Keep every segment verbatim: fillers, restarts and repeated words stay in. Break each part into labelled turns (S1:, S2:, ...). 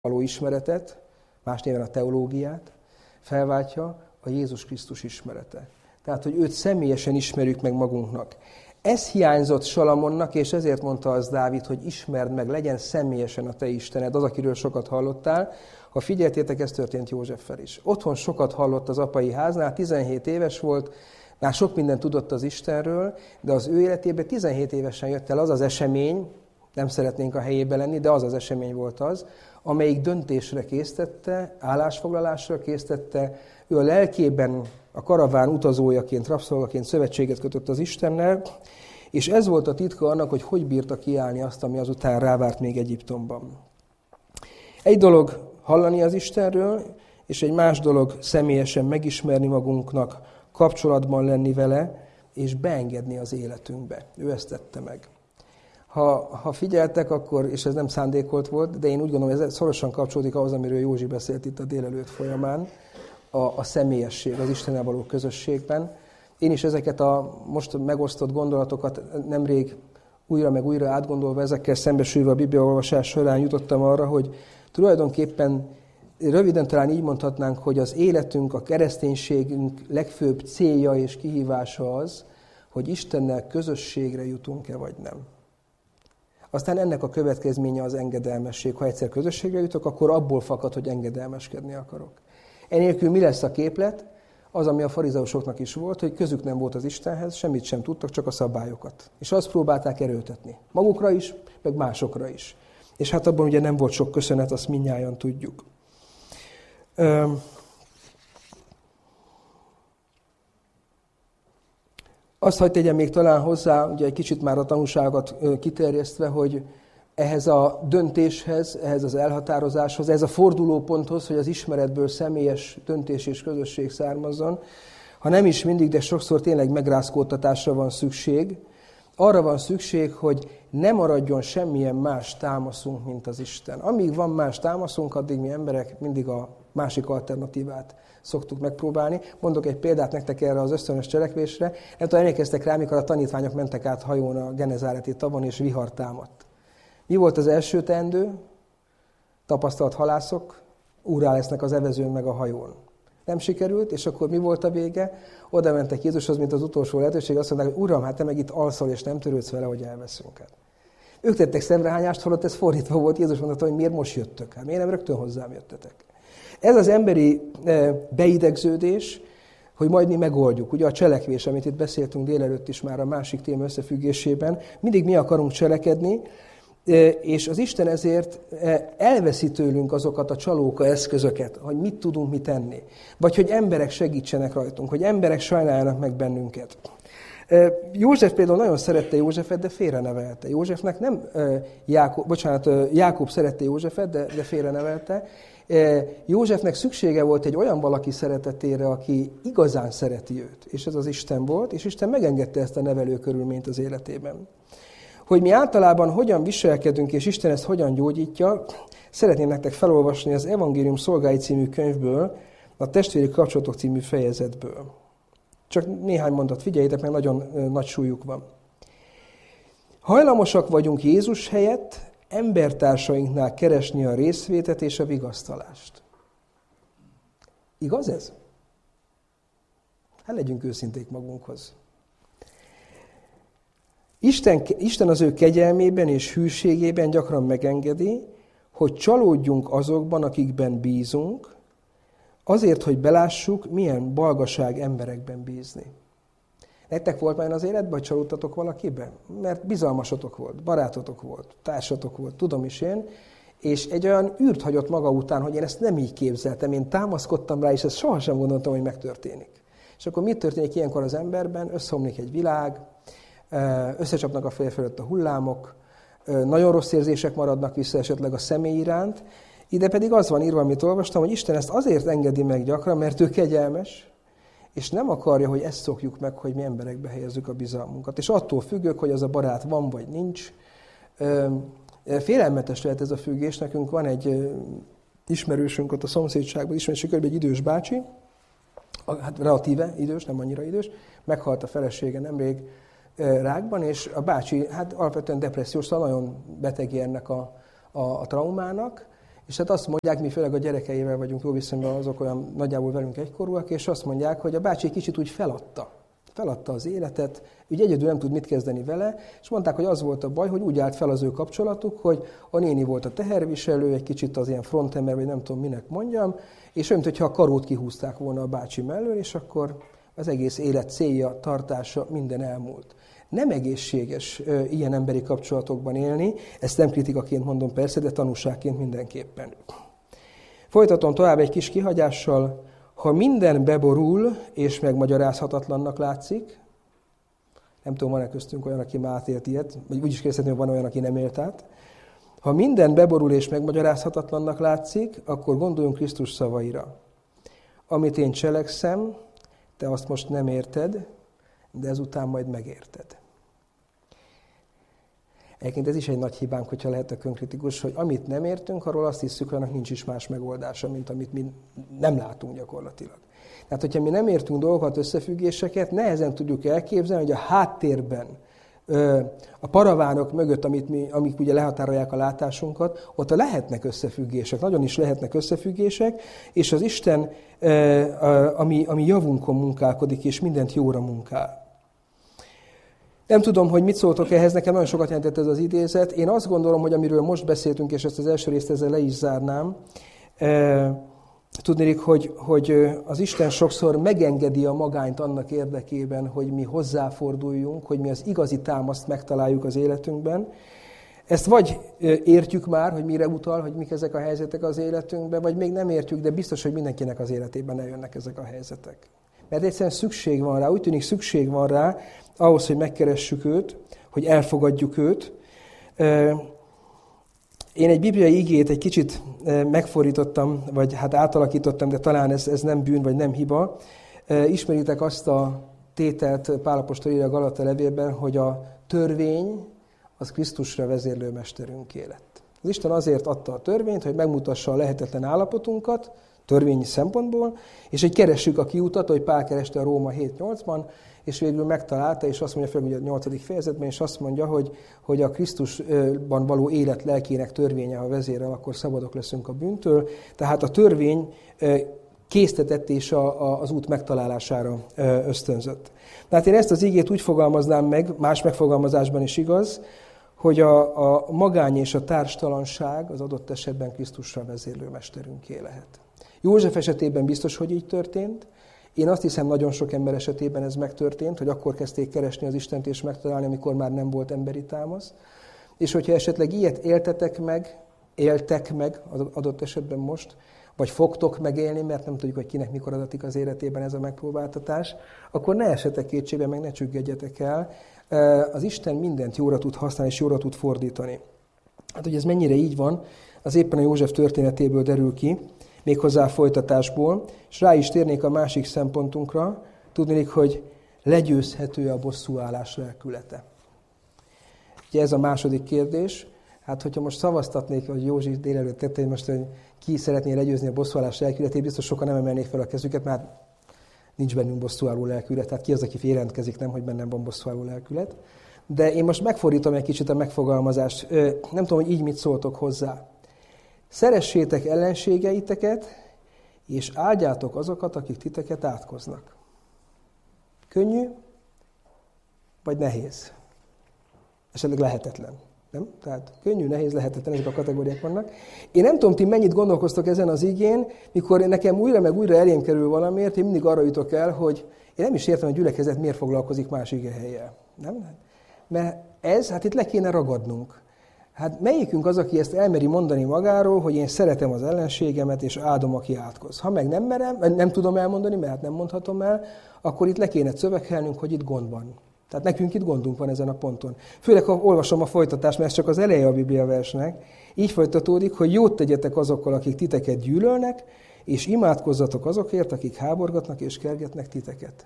S1: való ismeretet, más néven a teológiát, felváltja a Jézus Krisztus ismerete. Tehát, hogy őt személyesen ismerjük meg magunknak. Ez hiányzott Salamonnak, és ezért mondta az Dávid, hogy ismerd meg, legyen személyesen a te Istened, az, akiről sokat hallottál. Ha figyeltétek, ez történt Józseffel is. Otthon sokat hallott az apai háznál, tizenhét éves volt, már sok mindent tudott az Istenről, de az ő életében tizenhét évesen jött el az az esemény, nem szeretnénk a helyébe lenni, de az az esemény volt az, amelyik döntésre késztette, állásfoglalásra késztette. Ő a lelkében a karaván utazójaként, rabszolgaként szövetséget kötött az Istennel, és ez volt a titka annak, hogy hogy bírta kiállni azt, ami azután rávárt még Egyiptomban. Egy dolog hallani az Istenről, és egy más dolog személyesen megismerni magunknak, kapcsolatban lenni vele, és beengedni az életünkbe. Ő ezt tette meg. Ha, ha figyeltek, akkor, és ez nem szándékolt volt, de én úgy gondolom, hogy ez szorosan kapcsolódik ahhoz, amiről Józsi beszélt itt a délelőtt folyamán, a, a személyesség, az Istennel való közösségben. Én is ezeket a most megosztott gondolatokat nemrég újra meg újra átgondolva, ezekkel szembesülve a bibliaolvasás során jutottam arra, hogy tulajdonképpen röviden talán így mondhatnánk, hogy az életünk, a kereszténységünk legfőbb célja és kihívása az, hogy Istennel közösségre jutunk-e vagy nem. Aztán ennek a következménye az engedelmesség. Ha egyszer közösségre jutok, akkor abból fakad, hogy engedelmeskedni akarok. Enélkül mi lesz a képlet? Az, ami a farizeusoknak is volt, hogy közük nem volt az Istenhez, semmit sem tudtak, csak a szabályokat. És azt próbálták erőltetni. Magukra is, meg másokra is. És hát abban ugye nem volt sok köszönet, azt mindnyájan tudjuk. Üm. Azt hadd tegyem még talán hozzá, ugye egy kicsit már a tanúságot kiterjesztve, hogy ehhez a döntéshez, ehhez az elhatározáshoz, ehhez a fordulóponthoz, hogy az ismeretből személyes döntés és közösség származzon, ha nem is mindig, de sokszor tényleg megrázkódtatásra van szükség, arra van szükség, hogy ne maradjon semmilyen más támaszunk, mint az Isten. Amíg van más támaszunk, addig mi emberek mindig a másik alternatívát szoktuk megpróbálni. Mondok egy példát nektek erre az ösztönös cselekvésre. Nem tudom, emlékeztek rá, mikor a tanítványok mentek át hajón a genezáreti tavon, és vihar támadt. Mi volt az első teendő? Tapasztalt halászok úrrá lesznek az evezőn meg a hajón. Nem sikerült, és akkor mi volt a vége? Oda mentek Jézushoz, mint az utolsó lehetőség, azt mondták, hogy Uram, hát te meg itt alszol, és nem törődsz vele, hogy elveszünk el. Ők tettek szemrehányást, holott ez fordítva volt. Jézus mondta, hogy miért most jöttök? Hát miért nem rögtön hozzám jöttetek? Ez az emberi beidegződés, hogy majd mi megoldjuk. Ugye a cselekvés, amit itt beszéltünk délelőtt is már a másik téma összefüggésében, mindig mi akarunk cselekedni, és az Isten ezért elveszi tőlünk azokat a csalóka eszközöket, hogy mit tudunk mi tenni. Vagy hogy emberek segítsenek rajtunk, hogy emberek sajnáljanak meg bennünket. József például nagyon szerette Józsefet, de félrenevelte. Józsefnek nem Jákob, bocsánat, Jákob szerette Józsefet, de, de félrenevelte. Józsefnek szüksége volt egy olyan valaki szeretetére, aki igazán szereti őt. És ez az Isten volt, és Isten megengedte ezt a nevelő körülményt az életében. Hogy mi általában hogyan viselkedünk, és Isten ezt hogyan gyógyítja, szeretném nektek felolvasni az Evangélium szolgái című könyvből, a Testvéri kapcsolatok című fejezetből. Csak néhány mondat, figyeljétek meg, nagyon nagy súlyuk van. Hajlamosak vagyunk Jézus helyett embertársainknál keresni a részvétet és a vigasztalást. Igaz ez? Hát legyünk őszinték magunkhoz. Isten, Isten az ő kegyelmében és hűségében gyakran megengedi, hogy csalódjunk azokban, akikben bízunk, azért, hogy belássuk, milyen balgaság emberekben bízni. Nektek volt már az életben, hogy csalódtatok valakiben? Mert bizalmasotok volt, barátotok volt, társatok volt, tudom is én, és egy olyan űrt hagyott maga után, hogy én ezt nem így képzeltem, én támaszkodtam rá, és ezt sohasem gondoltam, hogy megtörténik. És akkor mi történik ilyenkor az emberben? Összeomlik egy világ, összecsapnak a feje fölött a hullámok, nagyon rossz érzések maradnak vissza esetleg a személy iránt. Ide pedig az van írva, amit olvastam, hogy Isten ezt azért engedi meg gyakran, mert ő kegyelmes, és nem akarja, hogy ezt szokjuk meg, hogy mi emberekbe helyezzük a bizalmunkat. És attól függök, hogy az a barát van vagy nincs. Félelmetes lehet ez a függés. Nekünk van egy ismerősünk ott a szomszédságban, ismerősünk körülbelül egy idős bácsi, hát relatíve idős, nem annyira idős, meghalt a felesége nemrég rákban, és a bácsi hát alapvetően depressziós, szóval nagyon betegi ennek a, a, a traumának, És hát azt mondják, mi főleg a gyerekeivel vagyunk jó viszonyban, azok olyan nagyjából velünk egykorúak, és azt mondják, hogy a bácsi egy kicsit úgy feladta. Feladta az életet, úgy egyedül nem tud mit kezdeni vele, és mondták, hogy az volt a baj, hogy úgy állt fel az ő kapcsolatuk, hogy a néni volt a teherviselő, egy kicsit az ilyen frontember, vagy nem tudom minek mondjam, és olyan, mintha a karót kihúzták volna a bácsi mellől, és akkor az egész élet célja, tartása, minden elmúlt. Nem egészséges ö, ilyen emberi kapcsolatokban élni, ezt nem kritikaként mondom persze, de tanúságként mindenképpen. Folytatom tovább egy kis kihagyással. Ha minden beborul és megmagyarázhatatlannak látszik, nem tudom, van-e köztünk olyan, aki már átélt ilyet, vagy úgy is kérdezhetném, hogy van olyan, aki nem élt át. Ha minden beborul és megmagyarázhatatlannak látszik, akkor gondoljunk Krisztus szavaira. Amit én cselekszem, te azt most nem érted, de ezután majd megérted. Egyébként ez is egy nagy hibánk, hogyha lehetek önkritikus, hogy amit nem értünk, arról azt hiszük, hogy annak nincs is más megoldása, mint amit mi nem látunk gyakorlatilag. Tehát, hogyha mi nem értünk dolgokat, összefüggéseket, nehezen tudjuk elképzelni, hogy a háttérben, a paravánok mögött, amit mi, amik ugye lehatárolják a látásunkat, ott lehetnek összefüggések, nagyon is lehetnek összefüggések, és az Isten, ami, ami javunkon munkálkodik, és mindent jóra munkál. Nem tudom, hogy mit szóltok ehhez, nekem nagyon sokat jelentett ez az idézet. Én azt gondolom, hogy amiről most beszéltünk, és ezt az első részt ezzel le is zárnám, tudnék, hogy, hogy az Isten sokszor megengedi a magányt annak érdekében, hogy mi hozzáforduljunk, hogy mi az igazi támaszt megtaláljuk az életünkben. Ezt vagy értjük már, hogy mire utal, hogy mik ezek a helyzetek az életünkben, vagy még nem értjük, de biztos, hogy mindenkinek az életében eljönnek ezek a helyzetek. Mert egyszerűen szükség van rá, úgy tűnik szükség van rá, ahhoz, hogy megkeressük őt, hogy elfogadjuk őt. Én egy bibliai igét egy kicsit megfordítottam, vagy hát átalakítottam, de talán ez, ez nem bűn, vagy nem hiba. Ismeritek azt a tételt Pál apostol írja a Galata levélben, hogy a törvény az Krisztusra vezérlő mesterünké lett. Az Isten azért adta a törvényt, hogy megmutassa a lehetetlen állapotunkat, törvényi szempontból, és hogy keressük a kiutat, hogy Pál kereste a Róma hét nyolcban, és végül megtalálta, és azt mondja fel, hogy a nyolcadik fejezetben, és azt mondja, hogy, hogy a Krisztusban való élet lelkének törvénye, ha vezérel, akkor szabadok leszünk a bűntől. Tehát a törvény késztetett és a, a, az út megtalálására ösztönzött. Tehát én ezt az igét úgy fogalmaznám meg, más megfogalmazásban is igaz, hogy a, a magány és a társtalanság az adott esetben Krisztusra vezérlő mesterünké lehet. József esetében biztos, hogy így történt. Én azt hiszem, nagyon sok ember esetében ez megtörtént, hogy akkor kezdték keresni az Istent és megtalálni, amikor már nem volt emberi támasz. És hogyha esetleg ilyet éltetek meg, éltek meg az adott esetben most, vagy fogtok megélni, mert nem tudjuk, hogy kinek mikor adatik az életében ez a megpróbáltatás, akkor ne esetek kétségbe, meg ne csüggedjetek el. Az Isten mindent jóra tud használni, és jóra tud fordítani. Hát, hogy ez mennyire így van, az éppen a József történetéből derül ki, méghozzá a folytatásból, és rá is térnék a másik szempontunkra, tudnék, hogy legyőzhető a bosszúállás lelkülete. Ugye ez a második kérdés. Hát, hogyha most szavaztatnék, hogy Józsi délelőtt tette, hogy most hogy ki szeretné legyőzni a bosszúállás lelkületét, biztos sokan nem emelnék fel a kezüket, mert nincs bennünk bosszúálló lelkület. Tehát ki az, aki jelentkezik, nem, hogy bennem van bosszúálló lelkület. De én most megfordítom egy kicsit a megfogalmazást. Nem tudom, hogy így mit szóltok hozzá. Szeressétek ellenségeiteket, és áldjátok azokat, akik titeket átkoznak. Könnyű, vagy nehéz? Esetleg lehetetlen. Nem? Tehát könnyű, nehéz, lehetetlen, ezek a kategóriák vannak. Én nem tudom, ti mennyit gondolkoztok ezen az igén, mikor nekem újra meg újra elém kerül valamiért, én mindig arra jutok el, hogy én nem is értem, hogy a gyülekezet miért foglalkozik más igehelyjel. Nem? Mert ez, hát itt le kéne ragadnunk. Hát melyikünk az, aki ezt elmeri mondani magáról, hogy én szeretem az ellenségemet, és áldom, aki átkoz. Ha meg nem merem, nem tudom elmondani, mert hát nem mondhatom el, akkor itt le kéne szövegelnünk, hogy itt gond van. Tehát nekünk itt gondunk van ezen a ponton. Főleg, ha olvasom a folytatást, mert ez csak az eleje a Biblia versnek. Így folytatódik, hogy jót tegyetek azokkal, akik titeket gyűlölnek, és imádkozzatok azokért, akik háborgatnak és kergetnek titeket.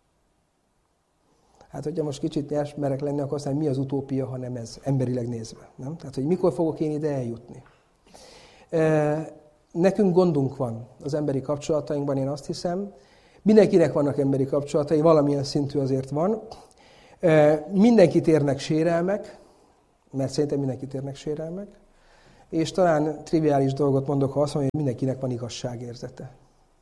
S1: Hát, hogyha most kicsit nyers merek lenni, akkor aztán mi az utópia, ha nem ez, emberileg nézve. Nem? Tehát, hogy mikor fogok én ide eljutni. E, nekünk gondunk van az emberi kapcsolatainkban, én azt hiszem. Mindenkinek vannak emberi kapcsolatai, valamilyen szintű azért van. E, mindenkit érnek sérelmek, mert szerintem mindenkit érnek sérelmek. és talán triviális dolgot mondok, ha azt mondom, hogy mindenkinek van igazságérzete.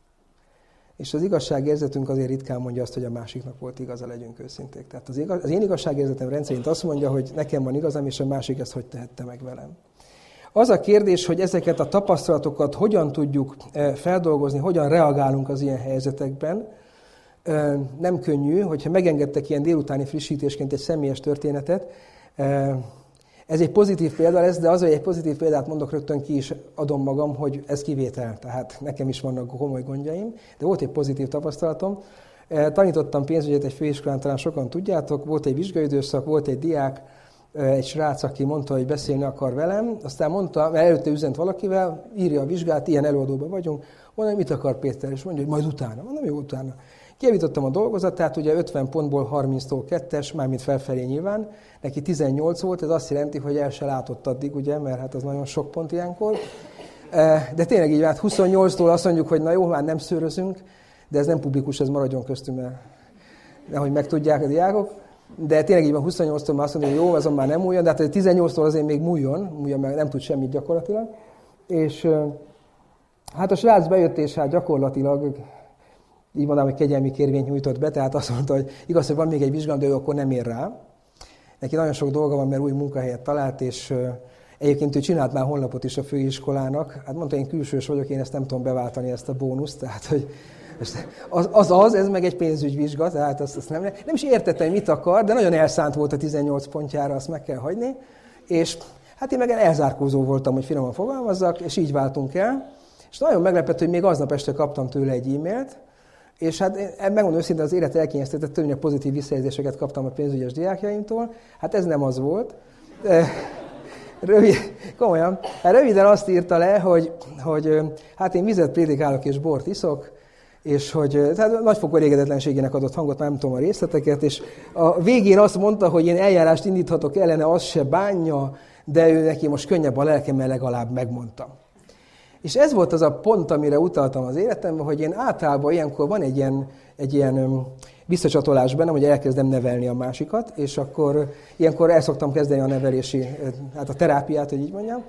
S1: És az igazságérzetünk azért ritkán mondja azt, hogy a másiknak volt igaza, legyünk őszinték. Tehát az, igaz, az én igazságérzetem rendszerint azt mondja, hogy nekem van igazam, és a másik ezt hogy tehette meg velem. Az a kérdés, hogy ezeket a tapasztalatokat hogyan tudjuk feldolgozni, hogyan reagálunk az ilyen helyzetekben, nem könnyű, hogyha megengedtek ilyen délutáni frissítésként egy személyes történetet. Ez egy pozitív példa lesz, de az, hogy egy pozitív példát mondok, rögtön ki is adom magam, hogy ez kivétel. Tehát nekem is vannak komoly gondjaim, de volt egy pozitív tapasztalatom. Tanítottam pénzügyet egy főiskolán, talán sokan tudjátok, volt egy vizsgaidőszak, volt egy diák, egy srác, aki mondta, hogy beszélni akar velem, aztán mondta, mert előtte üzent valakivel, írja a vizsgát, ilyen előadóban vagyunk, mondom, mit akar Péter, és mondja, hogy majd utána. Mondom, jó, utána. Kijavítottam a dolgozatát, ugye ötven pontból harminctól kettes, mármint felfelé nyilván, neki tizennyolc volt, ez azt jelenti, hogy el se látott addig, ugye, mert hát az nagyon sok pont ilyenkor. De tényleg így, hát huszonnyolctól azt mondjuk, hogy na jó, már nem szőrözünk, de ez nem publikus, ez maradjon köztünk, mert nehogy megtudják a diákok. De tényleg így van, huszonnyolctól már azt mondja, hogy jó, azon már nem múljon, de hát tizennyolctól azért még múljon, múljon, mert nem tud semmit gyakorlatilag. És hát a srác bejött, és hát gyakorlatilag így mondanám, hogy kegyelmi kérvényt nyújtott be, tehát azt mondta, hogy igaz, hogy van még egy vizsgám, de ő akkor nem ér rá. Neki nagyon sok dolga van, mert új munkahelyet talált, és egyébként ő csinált már honlapot is a főiskolának. Hát mondta, én külsős vagyok, én ezt nem tudom beváltani, ezt a bónuszt, tehát hogy az az, az ez meg egy pénzügyvizsga, tehát azt, azt nem, nem is értettem, hogy mit akar, de nagyon elszánt volt a tizennyolc pontjára, azt meg kell hagyni. És hát én meg elzárkózó voltam, hogy finoman fogalmazzak, és így váltunk el. És nagyon meglepett, hogy még aznap este kaptam tőle egy e-mailt, és hát megmondom őszintén, az élet elkényeztetett, többnyire pozitív visszajelzéseket kaptam a pénzügyes diákjaimtól. Hát ez nem az volt. Rövid, komolyan. Hát röviden azt írta le, hogy, hogy hát én vizet prédikálok és bort iszok, és hogy tehát nagyfokú elégedetlenségének adott hangot, már nem tudom a részleteket, és a végén azt mondta, hogy én eljárást indíthatok ellene, az se bánja, de ő neki most könnyebb a lelke, mert legalább megmondta. És ez volt az a pont, amire utaltam az életemben, hogy én általában ilyenkor van egy ilyen, egy ilyen visszacsatolás bennem, hogy elkezdem nevelni a másikat, és akkor ilyenkor el szoktam kezdeni a nevelési, hát a terápiát, hogy így mondjam.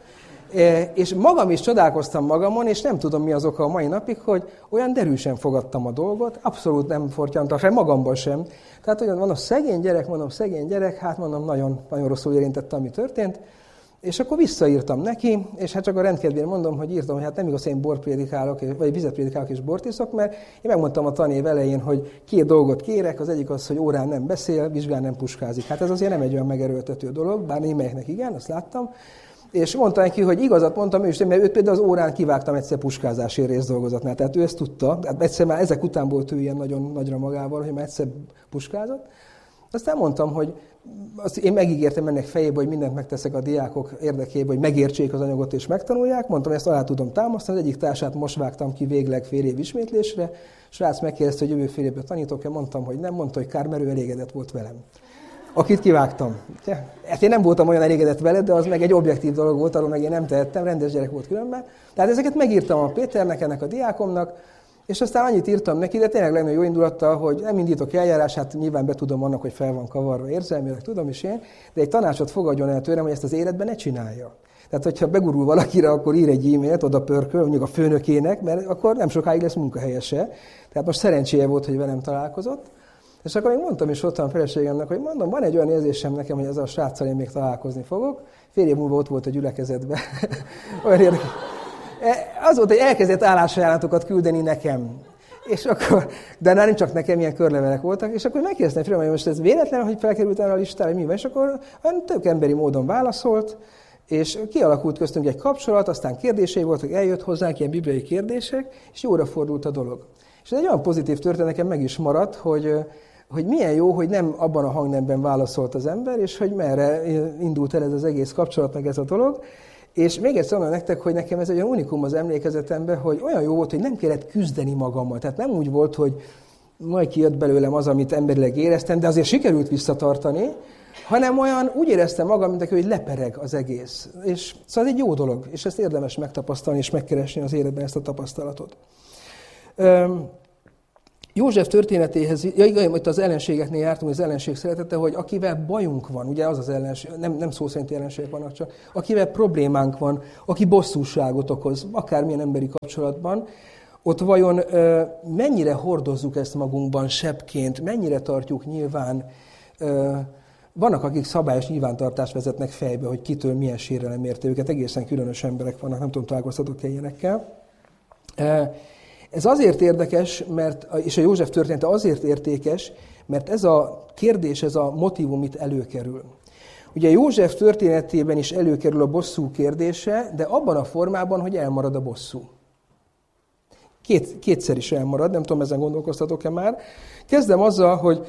S1: És magam is csodálkoztam magamon, és nem tudom, mi az oka a mai napig, hogy olyan derűsen fogadtam a dolgot, abszolút nem fortyanta fel, magamban sem. Tehát olyan van a szegény gyerek, mondom, szegény gyerek, hát mondom, nagyon, nagyon rosszul érintette, ami történt. És akkor visszaírtam neki, és hát csak a rendkedvére mondom, hogy írtam, hogy hát nem igaz, én bort prédikálok, vagy vizet prédikálok és bort iszok, mert én megmondtam a tanév elején, hogy két dolgot kérek, az egyik az, hogy órán nem beszél, vizsgán nem puskázik. Hát ez azért nem egy olyan megerőltető dolog, bár némelyeknek igen, azt láttam. És mondta neki, hogy igazat mondtam ő is, mert őt például az órán kivágtam egyszer puskázásért részdolgozatnál, tehát ő ezt tudta, tehát egyszer már ezek után volt ő ilyen nagyon nagyra magával, hogy már egyszer puskázott. Aztán mondtam, hogy azt én megígértem ennek fejébe, hogy mindent megteszek a diákok érdekében, hogy megértsék az anyagot és megtanulják. Mondtam, hogy ezt alá tudom támasztani. Az egyik társát most vágtam ki végleg fél év ismétlésre. Srác megkérdezte, hogy jövő fél évben tanítok-e. Mondtam, hogy nem. Mondta, hogy kár, mert ő elégedett volt velem. Akit kivágtam. Hát én nem voltam olyan elégedett vele, de az meg egy objektív dolog volt, arról meg én nem tehettem, rendes gyerek volt különben. Tehát ezeket megírtam a Péternek, ennek a diákomnak, és aztán annyit írtam neki, de tényleg legnagyobb jó indulattal, hogy nem indítok eljárás, hát nyilván betudom annak, hogy fel van kavarva érzelmileg, tudom is én, de egy tanácsot fogadjon el tőlem, hogy ezt az életben ne csinálja. Tehát, hogyha begurul valakire, akkor ír egy e-mailt, oda pörköl, mondjuk a főnökének, mert akkor nem sokáig lesz munkahelyese. Tehát most szerencséje volt, hogy velem találkozott. És akkor még mondtam is ottan a feleségemnek, hogy mondom, van egy olyan érzésem nekem, hogy ezzel a sráccal én még találkozni fogok. Fél év múlva ott volt a gyülekezetben. Olyan érdekes. Az volt, hogy elkezdett állásajánlatokat küldeni nekem. És akkor, de nem csak nekem, ilyen körlevelek voltak, és akkor megkérdeztem Frima, hogy most ez véletlen, hogy felkerült erre a listára, mi van, és akkor tök emberi módon válaszolt, és kialakult köztünk egy kapcsolat, aztán kérdései voltak, eljött hozzánk ilyen bibliai kérdések, és jóra fordult a dolog. És ez egy olyan pozitív történet nekem meg is maradt, hogy, hogy milyen jó, hogy nem abban a hangnemben válaszolt az ember, és hogy merre indult el ez az egész kapcsolat, meg ez a dolog. És még egyszer mondom nektek, hogy nekem ez egy olyan unikum az emlékezetemben, hogy olyan jó volt, hogy nem kellett küzdeni magammal. Tehát nem úgy volt, hogy majd kijött belőlem az, amit emberileg éreztem, de azért sikerült visszatartani, hanem olyan úgy éreztem magam, mint hogy lepereg az egész. És szóval ez egy jó dolog, és ezt érdemes megtapasztalni és megkeresni az életben ezt a tapasztalatot. József történetéhez, ja igen, itt az ellenségeknél jártunk, az ellenség szeretete, hogy akivel bajunk van, ugye az az ellenség, nem, nem szó szerint ellenségek vannak csak, akivel problémánk van, aki bosszúságot okoz, akármilyen emberi kapcsolatban, ott vajon ö, mennyire hordozzuk ezt magunkban sebként, mennyire tartjuk nyilván, ö, vannak, akik szabályos nyilvántartást vezetnek fejbe, hogy kitől milyen sérelem érte őket, egészen különös emberek vannak, nem tudom, találkoztatok-e ilyenekkel. Ez azért érdekes, mert, és a József története azért értékes, mert ez a kérdés, ez a motívum itt előkerül. Ugye József történetében is előkerül a bosszú kérdése, de abban a formában, hogy elmarad a bosszú. Két, kétszer is elmarad, nem tudom, ezen gondolkoztatok-e már. Kezdem azzal, hogy,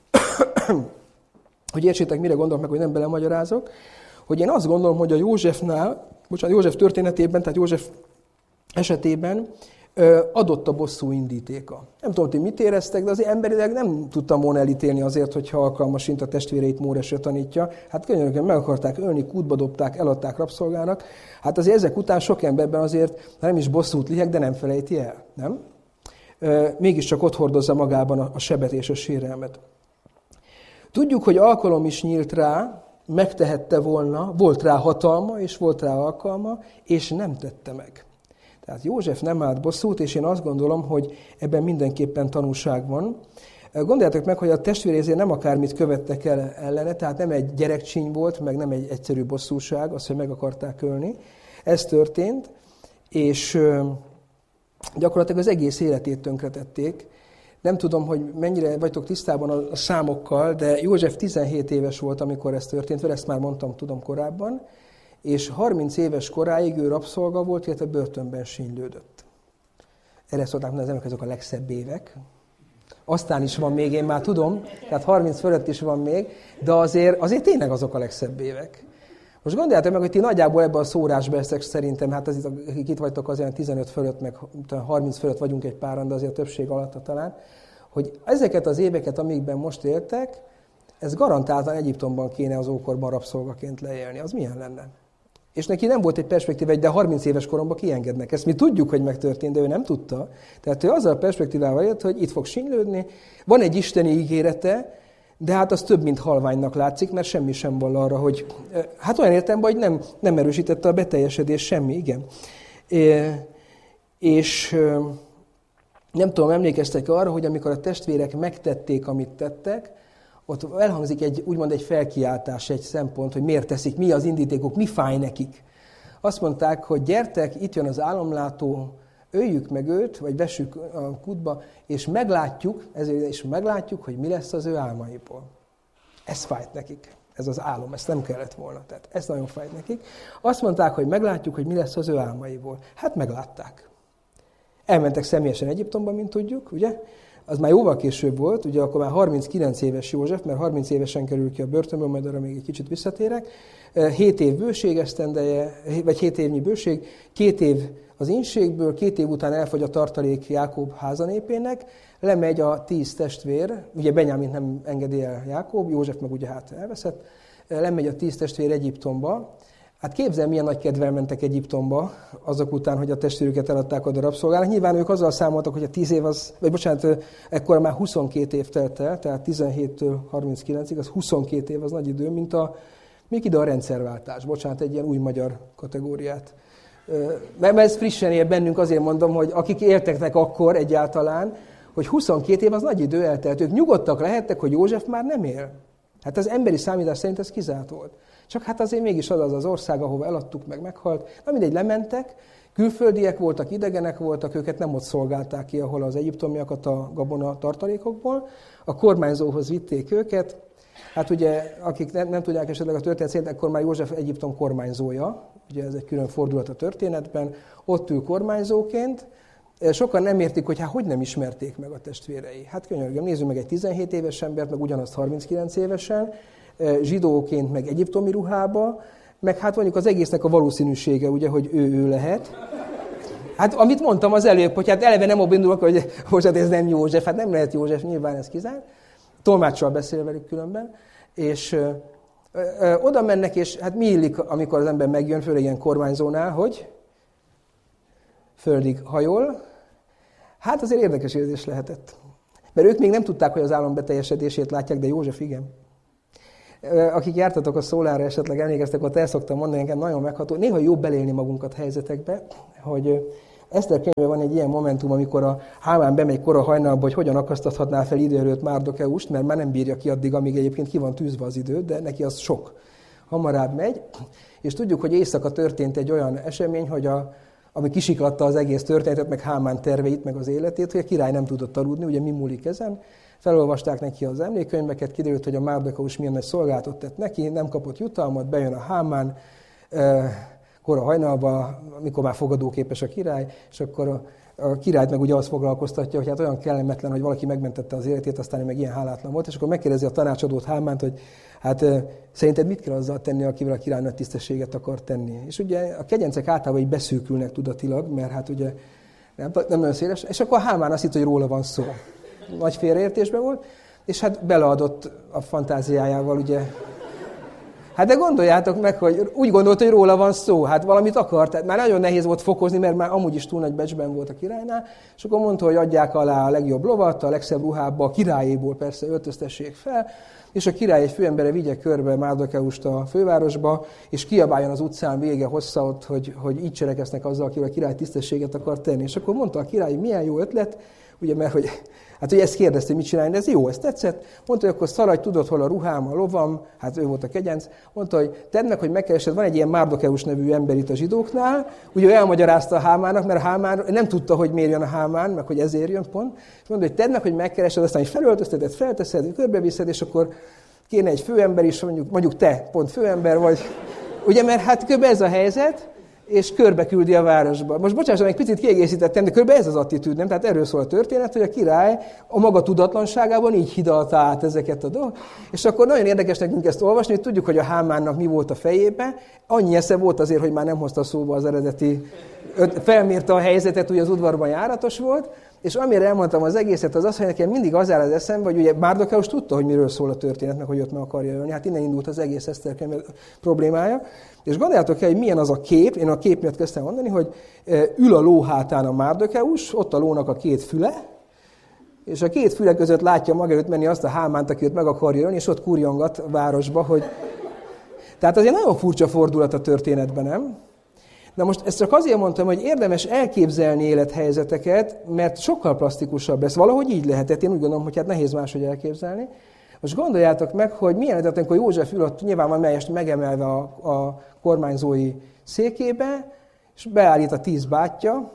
S1: hogy értsétek, mire gondolok meg, hogy nem belemagyarázok, hogy én azt gondolom, hogy a Józsefnál, bocsánat, József történetében, tehát József esetében adott a bosszú indítéka. Nem tudom, hogy mit éreztek, de azért emberileg nem tudtam volna elítélni azért, hogyha alkalmasint a testvéreit Móresre tanítja. Hát könyörögön meg akarták ölni, kútba dobták, eladták rabszolgának. Hát azért ezek után sok emberben azért nem is bosszút liheg, de nem felejti el, nem? Mégiscsak ott hordozza magában a sebet és a sérelmet. Tudjuk, hogy alkalom is nyílt rá, megtehette volna, volt rá hatalma, és volt rá alkalma, és nem tette meg. Tehát József nem állt bosszút, és én azt gondolom, hogy ebben mindenképpen tanúság van. Gondoljátok meg, hogy a testvérézért nem akármit követtek el ellene, tehát nem egy gyerekcsíny volt, meg nem egy egyszerű bosszúság, az, hogy meg akarták ölni. Ez történt, és gyakorlatilag az egész életét tönkretették. Nem tudom, hogy mennyire vagytok tisztában a számokkal, de József tizenhét éves volt, amikor ez történt, vagy ezt már mondtam, tudom korábban, és harminc éves koráig ő rabszolga volt, illetve börtönben sínylődött. Erre szólták mondani, ezek azok a legszebb évek. Aztán is van még, én már tudom, tehát harminc fölött is van még, de azért, azért tényleg azok a legszebb évek. Most gondoljátok meg, hogy ti nagyjából ebben a szórásban ezek szerintem, hát az, akik itt vagytok, azért tizenöt fölött, meg harminc fölött vagyunk egy páran, de azért a többség alatt talán, hogy ezeket az éveket, amikben most éltek, ez garantáltan Egyiptomban kéne az ókorban rabszolgaként leélni. Az milyen lenne? És neki nem volt egy perspektíva, de harminc éves koromban kiengednek. Ezt mi tudjuk, hogy megtörtént, de ő nem tudta. Tehát ő azzal a perspektívával élt, hogy itt fog sínylődni, van egy isteni ígérete, de hát az több, mint halványnak látszik, mert semmi sem vall arra, hogy... Hát olyan értelemben, hogy nem, nem erősítette a beteljesedés semmi, igen. É, és nem tudom, emlékeztek arra, hogy amikor a testvérek megtették, amit tettek, ott elhangzik egy, úgymond egy felkiáltás, egy szempont, hogy miért teszik, mi az indítékok, mi fáj nekik. Azt mondták, hogy gyertek, itt jön az álomlátó, öljük meg őt, vagy vessük a kútba, és meglátjuk, ezért is meglátjuk, hogy mi lesz az ő álmaiból. Ez fájt nekik, ez az álom, ezt nem kellett volna, tehát ez nagyon fájt nekik. Azt mondták, hogy meglátjuk, hogy mi lesz az ő álmaiból. Hát meglátták. Elmentek személyesen Egyiptomba, mint tudjuk, ugye? Az már jóval később volt, ugye akkor már harminckilenc éves József, mert harminc évesen kerül ki a börtönből, majd arra még egy kicsit visszatérek. hét év bőség esztendeje, vagy hét évnyi bőség, két év az ínségből, két év után elfogy a tartalék Jákob házanépének, lemegy a tíz testvér, ugye Benyámint nem engedi el Jákob, József meg ugye hát elveszett, lemegy a tíz testvér Egyiptomba. Hát képzel, milyen nagy kedvel mentek Egyiptomba azok után, hogy a testvérüket eladták oda rabszolgának. Nyilván ők azzal számoltak, hogy a tíz év az, vagy bocsánat, ekkor már huszonkét év telt el, tehát tizenhéttől harminckilencig, az huszonkét év az nagy idő, mint a, még ide a rendszerváltás. Bocsánat, egy ilyen új magyar kategóriát. Mert ez frissen él bennünk, azért mondom, hogy akik élteknek akkor egyáltalán, hogy huszonkét év az nagy idő eltelt. Ők nyugodtak lehettek, hogy József már nem él. Hát az emberi számítás szerint ez kizárt volt. Csak hát azért mégis az az az ország, ahova eladtuk, meg meghalt. Na mindegy, lementek, külföldiek voltak, idegenek voltak, őket nem ott szolgálták ki, ahol az egyiptomiakat a gabona tartalékokból. A kormányzóhoz vitték őket. Hát ugye, akik nem, nem tudják esetleg a történet szerint, akkor már József Egyiptom kormányzója. Ugye ez egy külön fordulat a történetben. Ott ül kormányzóként. Sokan nem értik, hogy hát hogy nem ismerték meg a testvérei. Hát könyörgöm, nézzük meg egy tizenhét éves embert, meg ugyanazt harminckilenc évesen, zsidóként, meg egyiptomi ruhába, meg hát mondjuk az egésznek a valószínűsége, ugye, hogy ő, ő lehet. Hát amit mondtam az előbb, hogy hát eleve nem abban indulok, hogy hozzá, ez nem József, hát nem lehet József, nyilván ez kizár. Tolmáccsal beszél velük különben, és ö, ö, oda mennek, és hát mi illik, amikor az ember megjön, főleg ilyen kormányzónál, hogy földig hajol. Hát azért érdekes érzés lehetett. Mert ők még nem tudták, hogy az álom beteljesedését látják, de József igen. Akik jártatok a Szólára, esetleg emlékeztek, ott el szoktam mondani, nekem nagyon megható. Néha jó belélni magunkat helyzetekbe, hogy Eszter könyvben van egy ilyen momentum, amikor a Hámán bemegy kora hajnalba, hogy hogyan akasztathatná fel idő előtt Márdokeust, mert már nem bírja ki addig, amíg egyébként ki van tűzve az idő, de neki az sok. Hamarabb megy, és tudjuk, hogy éjszaka történt egy olyan esemény, hogy a, ami kisiklatta az egész történetet, meg Hámán terveit, meg az életét, hogy a király nem tudott aludni, ugye mi múlik ezen. Felolvasták neki az emlékkönyveket, kiderült, hogy a Márdokeus milyen nagy szolgálatot tett neki, nem kapott jutalmat, bejön a Hámán, kora hajnalban, amikor már fogadóképes a király, és akkor a, a királyt meg ugye azt foglalkoztatja, hogy hát olyan kellemetlen, hogy valaki megmentette az életét, aztán ő meg ilyen hálátlan volt, és akkor megkérdezi a tanácsadót Hámánt, hogy hát szerinted mit kell azzal tenni, akivel a király nagy tisztességet akar tenni. És ugye a kegyencek általában így beszűkülnek tudatilag, mert hát ugye nem, nem nagyon széles, és akkor a Hámán azt hitt, hogy róla van szó. Nagy félreértésben volt, és hát beleadott a fantáziájával, ugye. Hát de gondoljátok meg, hogy úgy gondolt, hogy róla van szó, hát valamit akart, tehát már nagyon nehéz volt fokozni, mert már amúgy is túl nagy becsben volt a királynál, és akkor mondta, hogy adják alá a legjobb lovat, a legszebb ruhába, a királyéból persze öltöztessék fel, és a király egy főembere vigye körbe Márdokeust a fővárosba, és kiabáljon az utcán vége hossza ott, hogy, hogy így cserekeznek azzal, akivel a király tisztességet akar tenni. És akkor mondta a király, hogy milyen jó ötlet, ugye, mert hogy, hát ugye ezt kérdezte, hogy mit csinálni, de ez jó, ez tetszett. Mondta, hogy akkor szaladj, tudod, hol a ruhám, a lovam, hát ő volt a kegyenc. Mondta, hogy tedd meg, hogy megkeresed, van egy ilyen Márdokeus nevű ember itt a zsidóknál, ugye ő elmagyarázta a Hámának, mert a Hámán nem tudta, hogy miért jön a Hámán, meg hogy ezért jön pont. És mondta, hogy tedd meg, hogy megkeresed, aztán hogy felöltözteted, felteszed, körbeviszed, és akkor kéne egy főember is, mondjuk, mondjuk te, pont főember vagy. Ugye, mert hát kb. Ez a helyzet, és körbe küldi a városba. Most bocsásson, egy picit kiegészítettem, de kb. Ez az attitűd, nem? Tehát erről szól a történet, hogy a király a maga tudatlanságában így hidalta át ezeket a dolgokat. És akkor nagyon érdekes nekünk ezt olvasni, hogy tudjuk, hogy a Hámánnak mi volt a fejében. Annyi esze volt azért, hogy már nem hozta szóba az eredeti, felmérte a helyzetet, ugye az udvarban járatos volt, és amire elmondtam az egészet, az az, hogy nekem mindig az áll az eszembe, hogy ugye Márdokeus tudta, hogy miről szól a történet, meg hogy ott meg akarja jönni. Hát innen indult az egész Eszter könyv problémája. És gondoljátok el, hogy milyen az a kép, én a kép miatt kezdtem mondani, hogy ül a ló hátán a Márdokeus, ott a lónak a két füle, és a két füle között látja maga előtt menni azt a Hámánt, aki őt meg akarja jönni, és ott kurjongat a városba, hogy... Tehát azért nagyon furcsa fordulat a történetben, nem? Na most ezt csak azért mondtam, hogy érdemes elképzelni élethelyzeteket, mert sokkal plastikusabb lesz. Valahogy így lehetett, én úgy gondolom, hogy hát nehéz máshogy elképzelni. Most gondoljátok meg, hogy milyen lehetett, amikor József ül ott nyilván van melyest megemelve a, a kormányzói székébe, és beállít a tíz bátyja,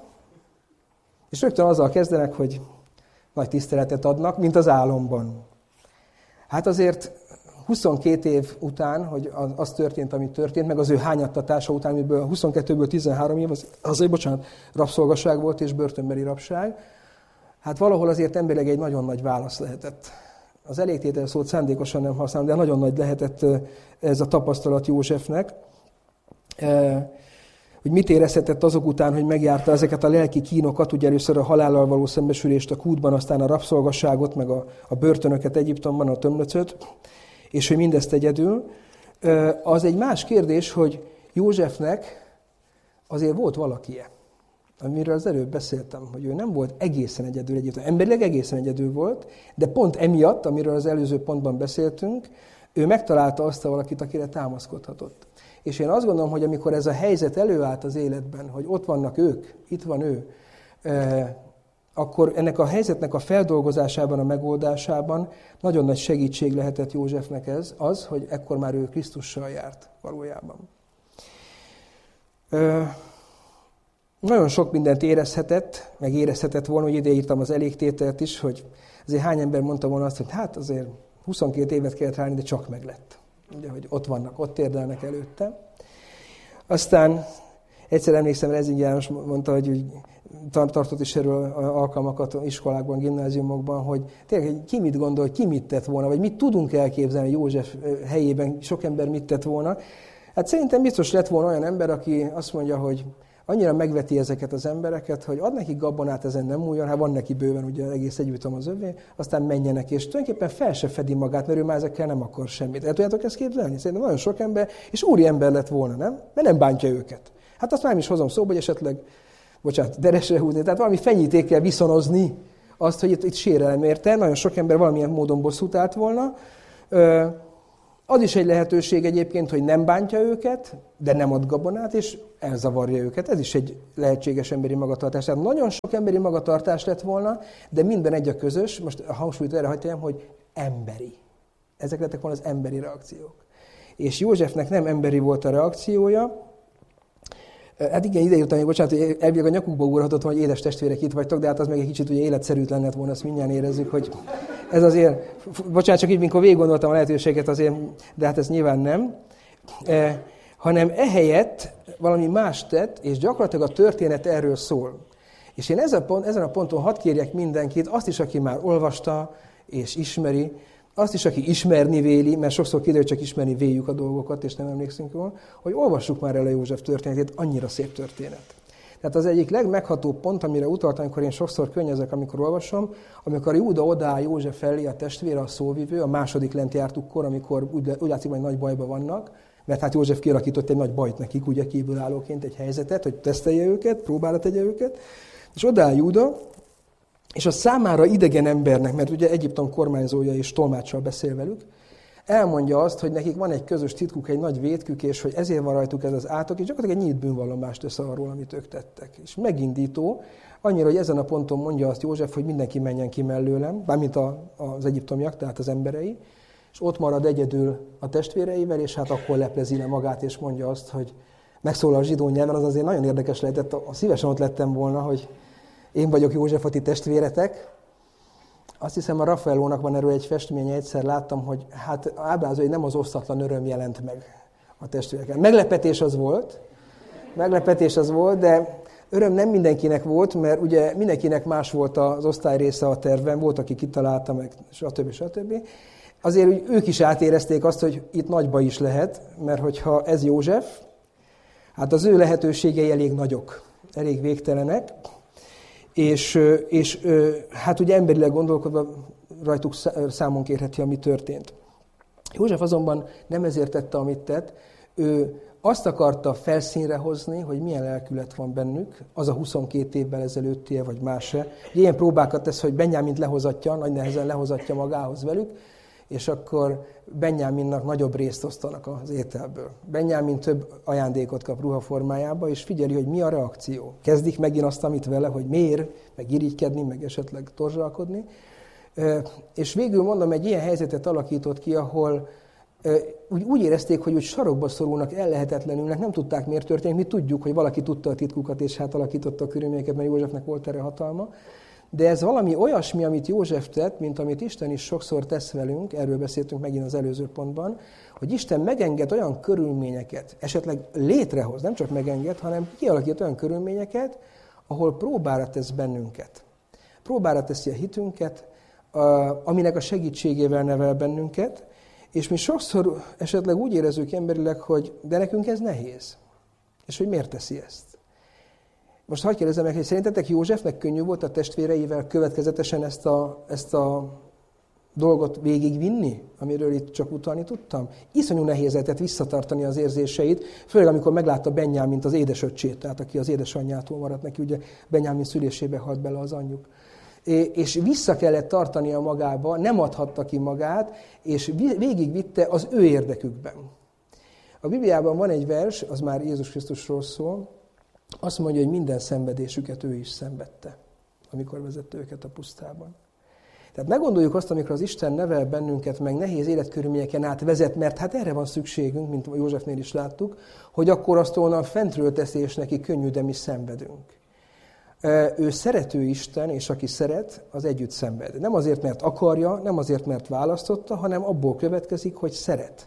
S1: és rögtön azzal kezdenek, hogy nagy tiszteletet adnak, mint az álomban. Hát azért huszonkét év után, hogy az történt, ami történt, meg az ő hányattatása után, amiből huszonkettőből tizenhárom év, az, azért, bocsánat, rabszolgaság volt és börtönbeli rabság, hát valahol azért emberileg egy nagyon nagy válasz lehetett. Az elégtétel szót szándékosan nem használom, de nagyon nagy lehetett ez a tapasztalat Józsefnek, hogy mit érezhetett azok után, hogy megjárta ezeket a lelki kínokat, ugye először a halállal való szembesülést a kútban, aztán a rabszolgaságot, meg a, a börtönöket Egyiptomban, a tömlöcöt, és hogy mindezt egyedül. Az egy más kérdés, hogy Józsefnek azért volt valakie, amiről az előbb beszéltem, hogy ő nem volt egészen egyedül egyedül. Emberileg egészen egyedül volt, de pont emiatt, amiről az előző pontban beszéltünk, ő megtalálta azt a valakit, akire támaszkodhatott. És én azt gondolom, hogy amikor ez a helyzet előállt az életben, hogy ott vannak ők, itt van ő, akkor ennek a helyzetnek a feldolgozásában, a megoldásában nagyon nagy segítség lehetett Józsefnek ez, az, hogy ekkor már ő Krisztussal járt valójában. Ö, nagyon sok mindent érezhetett, meg érezhetett volna, hogy ide írtam az elégtételt is, hogy azért hány ember mondta volna azt, hogy hát azért huszonkét évet kellett rálni, de csak meglett. Ugye, hogy ott vannak, ott érdelnek előtte. Aztán egyszer emlékszem, Rezing János mondta, hogy tartott is erről alkalmakat iskolákban, gimnáziumokban, hogy tényleg ki mit gondol, ki mit tett volna, vagy mit tudunk elképzelni József helyében, sok ember mit tett volna. Hát szerintem biztos lett volna olyan ember, aki azt mondja, hogy annyira megveti ezeket az embereket, hogy ad nekik gabonát, ezen nem múljon, hát van neki bőven, ugye egész Egyiptom az övé, aztán menjenek, és tulajdonképpen fel se fedi magát, mert ő már ezekkel nem akar semmit. El tudjátok ezt képzelni? Szerintem nagyon sok ember, és úri ember lett volna, nem? Mert nem bántja őket. Hát azt már nem is hozom szóba, hogy esetleg, bocsánat, deresre húzni, tehát valami fenyítékkel viszonozni azt, hogy itt, itt sérelem érte, nagyon sok ember valamilyen módon bosszút állt volna. Az is egy lehetőség egyébként, hogy nem bántja őket, de nem ad gabonát, és elzavarja őket. Ez is egy lehetséges emberi magatartás. Tehát nagyon sok emberi magatartás lett volna, de minden egy a közös. Most a hangsúlyt erre hagyjam, hogy emberi. Ezek lettek volna az emberi reakciók. És Józsefnek nem emberi volt a reakciója. Hát igen, ide írtam még, bocsánat, hogy elvileg a nyakukba ugrhatott volna, hogy édes testvérek itt vagytok, de hát az meg egy kicsit ugye életszerűtlen lett volna, azt mindjárt érezzük, hogy ez azért, bocsánat, csak így, mikor végig gondoltam a lehetőséget azért, de hát ez nyilván nem, eh, hanem ehelyett valami más tett, és gyakorlatilag a történet erről szól. És én ezen a, pont, ezen a ponton hadd kérjek mindenkit, azt is, aki már olvasta és ismeri, azt is, aki ismerni véli, mert sokszor kiderül, csak ismerni véljük a dolgokat, és nem emlékszünk róla, hogy olvassuk már el a József történetét, annyira szép történet. Tehát az egyik legmeghatóbb pont, amire utaltam, amikor én sokszor könnyezek, amikor olvasom, amikor Júda odaáll József elé, a testvére, a szóvivő, a második lent jártukkor, amikor úgy, úgy látszik, hogy nagy bajban vannak, mert hát József kialakított egy nagy bajt nekik, ugye kívülállóként egy helyzetet, hogy tesztelje őket, próbára tegye őket, és odaáll Júda, és a számára idegen embernek, mert ugye Egyiptom kormányzója és tolmáccsal beszél velük, elmondja azt, hogy nekik van egy közös titkuk, egy nagy vétkük, és hogy ezért van rajtuk ez az átok, és gyakorlatilag egy nyílt bűnvallomást tesz arról, amit ők tettek. És megindító, annyira, hogy ezen a ponton mondja azt József, hogy mindenki menjen ki mellőlem, bármint a, az egyiptomiak, tehát az emberei, és ott marad egyedül a testvéreivel, és hát akkor leplezi le magát, és mondja azt, hogy megszólal a zsidó nyelven, az azért nagyon érdekes lehetett, a szívesen ott lettem volna, hogy én vagyok József, a ti testvéretek. Azt hiszem, a Raffaellónak van erről egy festménye, egyszer láttam, hogy hát ábrázolja, hogy nem az osztatlan öröm jelent meg a testvéreken. Meglepetés az volt, meglepetés az volt, de öröm nem mindenkinek volt, mert ugye mindenkinek más volt az osztály része a tervben, volt, aki kitalálta, meg stb. stb. Azért hogy ők is átérezték azt, hogy itt nagy baj is lehet, mert hogyha ez József, hát az ő lehetőségei elég nagyok, elég végtelenek, És, és hát ugye emberileg gondolkodva rajtuk számon kérheti, ami történt. József azonban nem ezért tette, amit tett, ő azt akarta felszínre hozni, hogy milyen lelkület van bennük, az a huszonkét évvel ezelőttie, vagy más-e. Ilyen próbákat tesz, hogy Benjámint lehozatja, nagy nehezen lehozatja magához velük, és akkor Benjáminnak nagyobb részt osztanak az ételből. Benjámin több ajándékot kap ruhaformájába, és figyeli, hogy mi a reakció. Kezdik megint azt, amit vele, hogy miért, meg irigykedni, meg esetleg torzsalkodni. És végül mondom, egy ilyen helyzetet alakított ki, ahol úgy, úgy érezték, hogy úgy sarokba szorulnak, ellehetetlenülnek, nem tudták, miért történik. Mi tudjuk, hogy valaki tudta a titkukat, és hát alakította a körülményeket, mert Józsefnek volt erre hatalma. De ez valami olyasmi, amit József tett, mint amit Isten is sokszor tesz velünk, erről beszéltünk megint az előző pontban, hogy Isten megenged olyan körülményeket, esetleg létrehoz, nem csak megenged, hanem kialakít olyan körülményeket, ahol próbára tesz bennünket. Próbára teszi a hitünket, aminek a segítségével nevel bennünket, és mi sokszor esetleg úgy érezzük emberileg, hogy de nekünk ez nehéz. És hogy miért teszi ezt? Most hadd kérdezzem meg, hogy szerintetek Józsefnek könnyű volt a testvéreivel következetesen ezt a, ezt a dolgot végigvinni, amiről itt csak utalni tudtam? Iszonyú nehéz lehetett visszatartani az érzéseit, főleg amikor meglátta Benjámint, az édesöccsét, tehát aki az édesanyjától maradt neki, ugye Benjámin szülésébe halt bele az anyjuk. És vissza kellett tartania magába, nem adhatta ki magát, és végigvitte az ő érdekükben. A Bibliában van egy vers, az már Jézus Krisztusról szól, azt mondja, hogy minden szenvedésüket ő is szenvedte, amikor vezette őket a pusztában. Tehát ne gondoljuk azt, amikor az Isten nevel bennünket, meg nehéz életkörülményeken át vezet, mert hát erre van szükségünk, mint Józsefnél is láttuk, hogy akkor azt onnan fentről teszi, és neki könnyű, de mi szenvedünk. Ő szerető Isten, és aki szeret, az együtt szenved. Nem azért, mert akarja, nem azért, mert választotta, hanem abból következik, hogy szeret.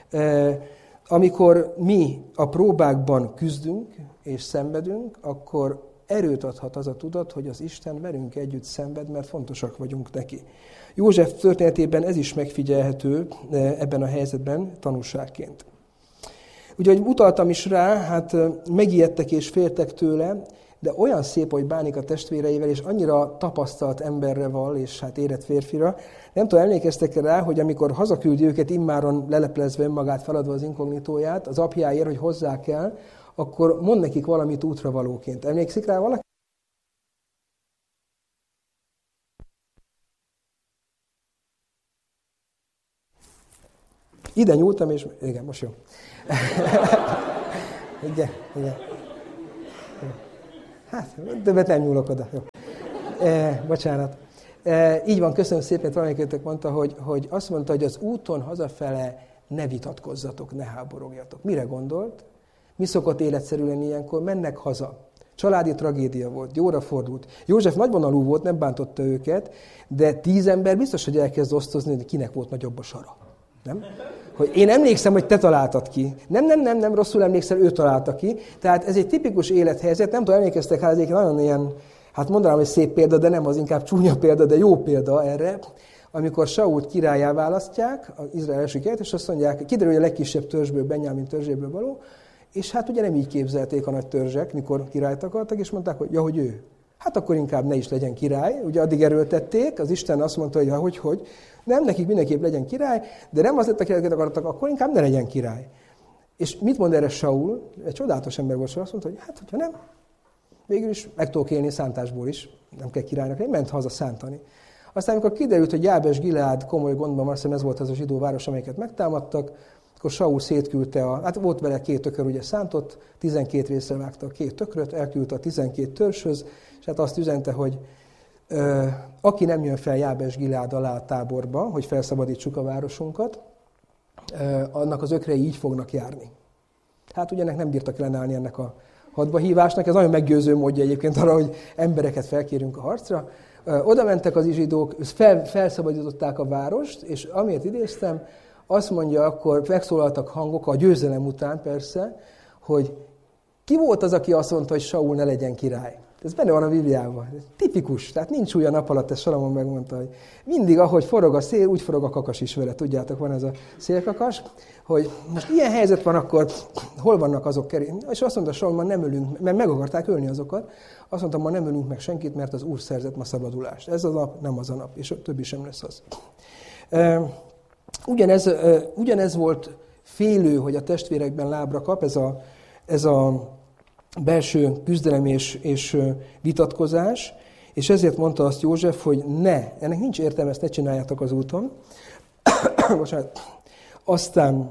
S1: Amikor mi a próbákban küzdünk és szenvedünk, akkor erőt adhat az a tudat, hogy az Isten velünk együtt szenved, mert fontosak vagyunk neki. József történetében ez is megfigyelhető ebben a helyzetben tanúságként. Ugye, hogy utaltam is rá, hát megijedtek és féltek tőle, de olyan szép, hogy bánik a testvéreivel, és annyira tapasztalt emberre val, és hát érett férfira. Nem tudom, emlékeztek rá, hogy amikor hazaküldi őket immáron leleplezve önmagát, feladva az inkognitóját, az apjáért, hogy hozzák el, akkor mond nekik valamit útravalóként. Emlékszik rá valaki? Ide nyúltam, és igen, most jó. igen, igen. Hát, többet nem nyúlok oda. Jó. E, bocsánat. E, így van, köszönöm szépen, valamelyikőtök mondta, hogy, hogy azt mondta, hogy az úton hazafele ne vitatkozzatok, ne háborogjatok. Mire gondolt? Mi szokott életszerű lenni ilyenkor? Mennek haza. Családi tragédia volt, jóra fordult. József nagyvonalú volt, nem bántotta őket, de tíz ember biztos, hogy elkezd osztozni, hogy kinek volt nagyobb a sara. Nem? Hogy én emlékszem, hogy te találtad ki. Nem, nem, nem, nem, rosszul emlékszel, ő találta ki. Tehát ez egy tipikus élethelyzet, nem tudom, emlékeztek rá, ez egy nagyon ilyen, hát mondanám, hogy szép példa, de nem, az inkább csúnya példa, de jó példa erre. Amikor Sault királyá választják, az Izrael első királyt, és azt mondják, kiderül, hogy a legkisebb törzsből, Benjamin törzséből való, és hát ugye nem így képzelték a nagy törzsek, mikor királyt akartak, és mondták, hogy ja, hogy ő. Hát akkor inkább ne is legyen király. Ugye addig erőltették, az Isten azt mondta, hogy ja, hogy, hogy. Nem, nekik mindenképp legyen király, de nem az lett a királyt akartak, akkor inkább ne legyen király. És mit mond erre Saul? Egy csodálatos ember volt, azt mondta, hogy hát, hogyha nem, végül is meg tudok élni szántásból is, nem kell királynak lenni, ment haza szántani. Aztán, amikor kiderült, hogy Jábes Gileád komoly gondban van, azt hiszem ez volt az a zsidó város, amelyeket megtámadtak, akkor Saul szétküldte, a, hát volt vele két tökör, ugye szántott, tizenkét részre vágta a két tökröt, elküldte a tizenkét törzshöz, és hát azt üzente, hogy ö, aki nem jön fel Jábes Gileád alá a táborba, hogy felszabadítsuk a városunkat, ö, annak az ökrei így fognak járni. Hát ugye ennek nem bírtak ellenállni ennek a hadbahívásnak, ez nagyon meggyőző módja egyébként arra, hogy embereket felkérünk a harcra. Ö, oda mentek az izsidók, fel, felszabadították a várost, és amiért idéztem, azt mondja, akkor megszólaltak hangok, a győzelem után persze, hogy ki volt az, aki azt mondta, hogy Saul ne legyen király. Ez benne van a Bibliában. Ez tipikus, tehát nincs új a nap alatt, ezt Salamon megmondta, hogy mindig, ahogy forog a szél, úgy forog a kakas is vele. Tudjátok, van ez a szélkakas, hogy most ilyen helyzet van, akkor hol vannak azok kerül. És azt mondta Saul, ma nem ölünk, mert meg akarták ölni azokat, azt mondta, ma nem ölünk meg senkit, mert az Úr szerzett ma szabadulást. Ez a nap, nem az a nap, és többi sem lesz az. Ugyanez, ugyanez volt félő, hogy a testvérekben lábra kap, ez a, ez a belső küzdelem és, és vitatkozás, és ezért mondta azt József, hogy ne, ennek nincs értelme, ezt ne csináljátok az úton. Bocsánat. Aztán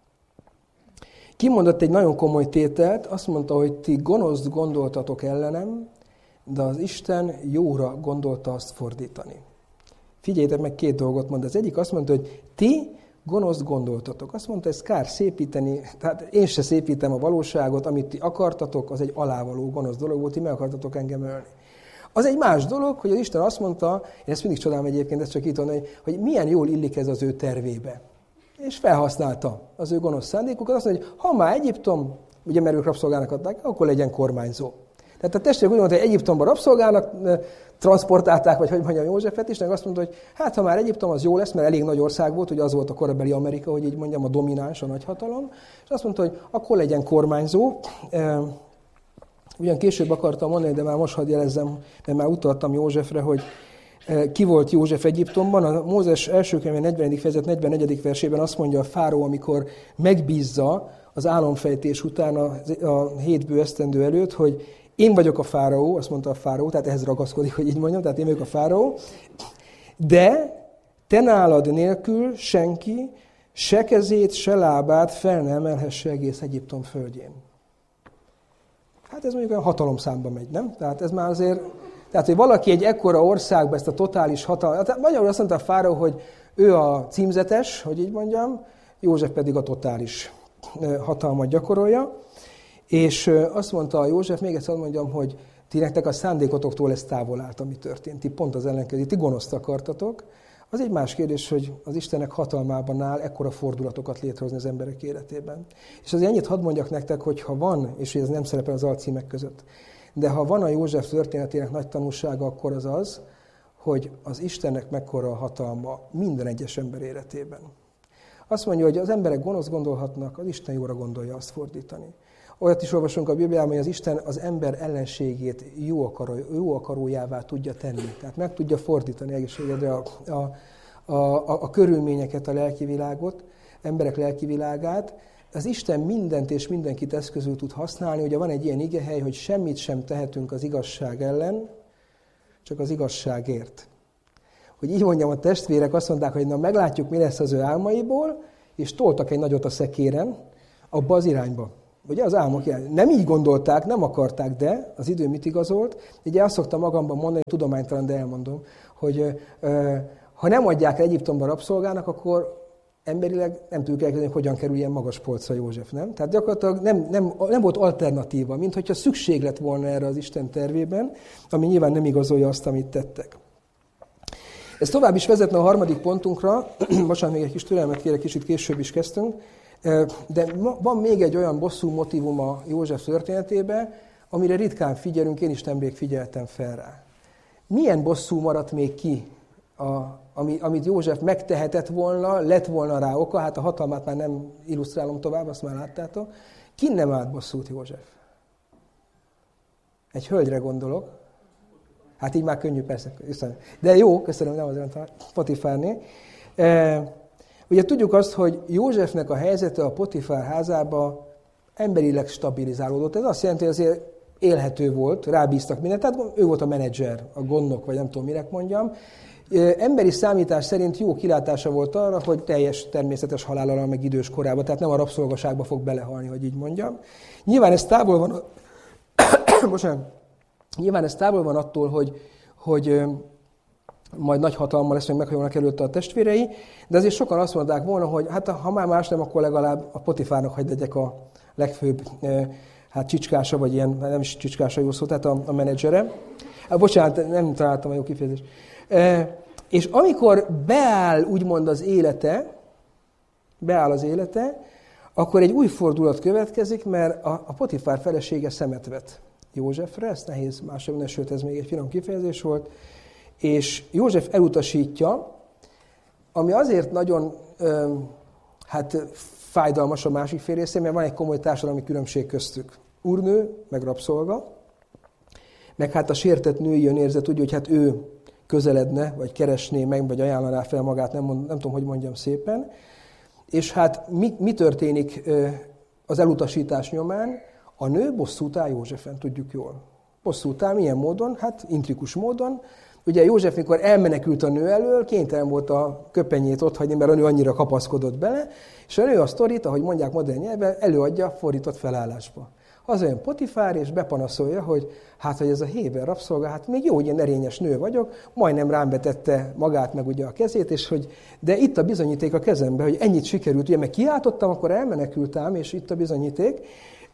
S1: kimondott egy nagyon komoly tételt, azt mondta, hogy ti gonoszt gondoltatok ellenem, de az Isten jóra gondolta azt fordítani. Figyeljétek meg, két dolgot mond. Az egyik azt mondta, hogy ti gonoszt gondoltatok. Azt mondta, ez kár szépíteni, tehát én se szépítem a valóságot, amit ti akartatok, az egy alávaló gonosz dolog volt, ti meg akartatok engem ölni. Az egy más dolog, hogy az Isten azt mondta, én ezt mindig csodálom egyébként, ezt csak itt mondani, hogy milyen jól illik ez az ő tervébe. És felhasználta az ő gonosz szándékukat, azt mondja, hogy ha már Egyiptom, ugye mert ők rabszolgának adták, akkor legyen kormányzó. Tehát a testvérek úgy mondta, hogy Egyiptomba rabszolgának transportálták, vagy hogy mondjam, Józsefet is, azt mondta, hogy hát ha már Egyiptom az jó lesz, mert elég nagy ország volt, ugye az volt a korabeli Amerika, hogy így mondjam, a domináns, a nagyhatalom, és azt mondta, hogy akkor legyen kormányzó. Ugyan később akartam mondani, de már most hadd jelezzem, mert már utaltam Józsefre, hogy ki volt József Egyiptomban. A Mózes első könyve negyvenedik fejezet negyvennegyedik versében azt mondja a fáraó, amikor megbízza az álomfejtés után a, a hétbő esztendő előtt, hogy én vagyok a fáraó, azt mondta a fáraó, tehát ehhez ragaszkodik, hogy így mondjam, tehát én vagyok a fáraó, de te nálad nélkül senki se kezét, se lábát fel nem emelhesse egész Egyiptom földjén. Hát ez mondjuk olyan hatalomszámba megy, nem? Tehát ez már azért, tehát hogy valaki egy ekkora országban ezt a totális hatalmat, tehát magyarul azt mondta a fáraó, hogy ő a címzetes, hogy így mondjam, József pedig a totális hatalmat gyakorolja. És azt mondta a József, még egyszer mondjam, hogy ti nektek a szándékotoktól ez távol állt, ami történt. Ti pont az ellenkező, ti gonoszt akartatok. Az egy más kérdés, hogy az Istennek hatalmában áll ekkora fordulatokat létrehozni az emberek életében. És azért ennyit hadd mondjak nektek, hogy ha van, és ez nem szerepel az alcímek között, de ha van a József történetének nagy tanulsága, akkor az az, hogy az Istennek mekkora a hatalma minden egyes ember életében. Azt mondja, hogy az emberek gonosz gondolhatnak, az Isten jóra gondolja azt fordítani. Olyat is olvasunk a Bibliában, hogy az Isten az ember ellenségét jó, akaró, jó akarójává tudja tenni. Tehát meg tudja fordítani egészségedre a, a, a, a, a körülményeket, a lelki világot, emberek lelki világát. Az Isten mindent és mindenkit eszközül tud használni. Ugye van egy ilyen igehely, hogy semmit sem tehetünk az igazság ellen, csak az igazságért. Hogy így mondjam, a testvérek azt mondták, hogy na meglátjuk, mi lesz az ő álmaiból, és toltak egy nagyot a szekéren, abba az irányba. Ugye az álmok ilyen. Nem így gondolták, nem akarták, de az idő mit igazolt. Ugye azt szoktam magamban mondani, tudománytalan, de elmondom, hogy ö, ha nem adják Egyiptomba rabszolgának, akkor emberileg nem tudjuk elkezdeni, hogy hogyan kerül ilyen magas polcra József, nem? Tehát gyakorlatilag nem, nem, nem volt alternatíva, mint hogyha szükség lett volna erre az Isten tervében, ami nyilván nem igazolja azt, amit tettek. Ez tovább is vezetne a harmadik pontunkra, bocsánat, még egy kis türelmet kérek, kicsit később is kezdtünk, de van még egy olyan bosszú motívuma József történetében, amire ritkán figyelünk, én is nemrég figyeltem fel rá. Milyen bosszú maradt még ki, a, ami, amit József megtehetett volna, lett volna rá oka, hát a hatalmát már nem illusztrálom tovább, azt már láttátok. Ki nem állt bosszút József? Egy hölgyre gondolok. Hát így már könnyű, persze. Köszönöm. De jó, köszönöm, nem azért a Potifárné. E, ugye tudjuk azt, hogy Józsefnek a helyzete a Potifár házába emberileg stabilizálódott. Ez azt jelenti, hogy azért élhető volt, rábíztak mindent. Tehát ő volt a menedzser, a gondnok, vagy nem tudom, minek mondjam. E, emberi számítás szerint jó kilátása volt arra, hogy teljes természetes halállal meg idős korában, tehát nem a rabszolgaságba fog belehalni, hogy így mondjam. Nyilván ez távol van... Bocsánat. Nyilván ez távol van attól, hogy, hogy majd nagy hatalma lesz, meg meghajolnak előtte a testvérei, de azért sokan azt mondták volna, hogy hát ha már más nem, akkor legalább a Potifárnak hadd legyek a legfőbb hát csicskása, vagy ilyen, nem is csicskása jó szó, tehát a, a menedzsere. Hát, bocsánat, nem találtam a jó kifejezést. E, és amikor beáll úgymond az élete, beáll az élete, akkor egy új fordulat következik, mert a, a Potifár felesége szemet vet Józsefre, ez nehéz másra mondani, sőt ez még egy finom kifejezés volt, és József elutasítja, ami azért nagyon ö, hát fájdalmas a másik fél részén, mert van egy komoly társadalmi különbség köztük. Úrnő, meg rabszolga, meg hát a sértett női önérzet úgy, hogy hát ő közeledne, vagy keresné meg, vagy ajánlaná fel magát, nem, mond, nem tudom, hogy mondjam szépen. És hát mi, mi történik ö, az elutasítás nyomán? A nő bosszút áll Józsefen, tudjuk jól. Bosszút áll milyen módon? Hát intrikus módon. Ugye József, mikor elmenekült a nő elől, kénytelen volt a köpenyét otthagyni, mert a nő annyira kapaszkodott bele, és a nő a sztorit, ahogy mondják modern nyelven, előadja fordított felállásba. Hazajön Potifár, és bepanaszolja, hogy hát, hogy ez a héber rabszolga, hát még jó, hogy ilyen erényes nő vagyok, majdnem rám vetette magát, meg ugye a kezét, és hogy, de itt a bizonyíték a kezembe, hogy ennyit sikerült, ugye meg kiáltottam, akkor elmenekültem, és itt a bizonyíték.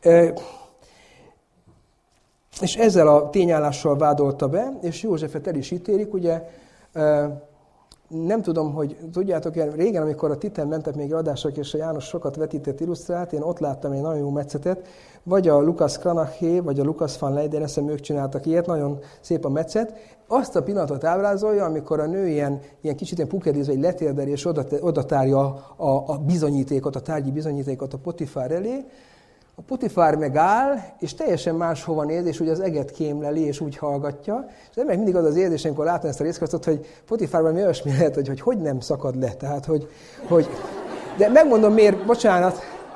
S1: És ezzel a tényállással vádolta be, és Józsefet el is ítélik, ugye nem tudom, hogy tudjátok, régen, amikor a Titen mentek még adások, és a János sokat vetített, illusztrált, én ott láttam egy nagyon jó metszetet, vagy a Lukas Cranaché, vagy a Lukas van Leyden, eszem ők csináltak ilyet, nagyon szép a metszet. Azt a pillanatot ábrázolja, amikor a nő ilyen, ilyen kicsit ilyen pukedízve, egy letérdel, és oda, oda tárja a, a bizonyítékot, a tárgyi bizonyítékot a Potifár elé. A Potifár megáll, és teljesen máshova néz, és ugye az eget kémleli, és úgy hallgatja. És nem meg mindig az az érzés, amikor látom ezt a részkasztot, hogy Potifárban mi olyasmi lehet, hogy, hogy hogy nem szakad le. Tehát, hogy, hogy... De megmondom miért, bocsánat,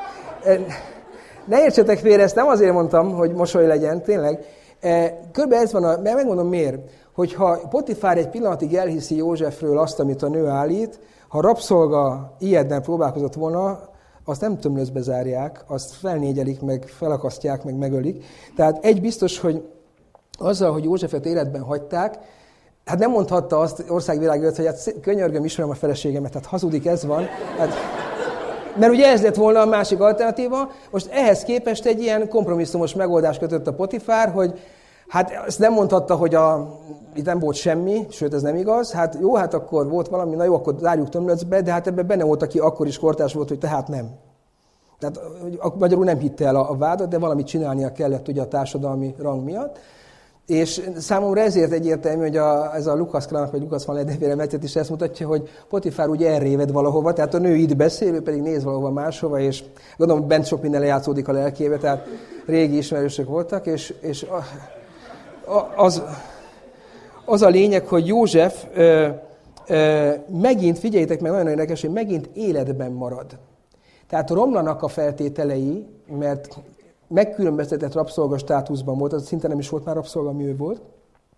S1: ne értsetek félre, ezt nem azért mondtam, hogy mosoly legyen, tényleg. Körülbelül ez van, a... megmondom miért. Hogyha Potifár egy pillanatig elhiszi Józsefről azt, amit a nő állít, ha rabszolga ilyetben próbálkozott volna, azt nem tömlözbe zárják, azt felnégyelik, meg felakasztják, meg megölik. Tehát egy biztos, hogy azzal, hogy Józsefet életben hagyták, hát nem mondhatta azt országvilág előtt, hogy hát könyörgöm, ismerem a feleségemet, tehát hazudik, ez van. Hát, mert ugye ez lett volna a másik alternatíva. Most ehhez képest egy ilyen kompromisszumos megoldást kötött a Potifár, hogy hát ezt nem mondhatta, hogy a, itt nem volt semmi, sőt ez nem igaz, hát jó, hát akkor volt valami, na jó, akkor zárjuk tömlöcbe, de hát ebben benne volt, aki akkor is kortárs volt, hogy tehát nem. Tehát magyarul nem hitte el a, a vádat, de valamit csinálnia kellett ugye a társadalmi rang miatt. És számomra ezért egyértelmű, hogy a, ez a Lukas Cranach, vagy Lukas van Leyden meccset is ezt mutatja, hogy Potifár ugye elréved valahova, tehát a nő itt beszél, ő pedig néz valahova máshova, és gondolom, bent sok minden lejátszódik a lelkébe, tehát régi ismerősök voltak, és, és az, az a lényeg, hogy József ö, ö, megint, figyeljétek meg, nagyon érdekes, hogy megint életben marad. Tehát romlanak a feltételei, mert megkülönböztetett rabszolga státuszban volt, az szinte nem is volt már rabszolga, ami ő volt.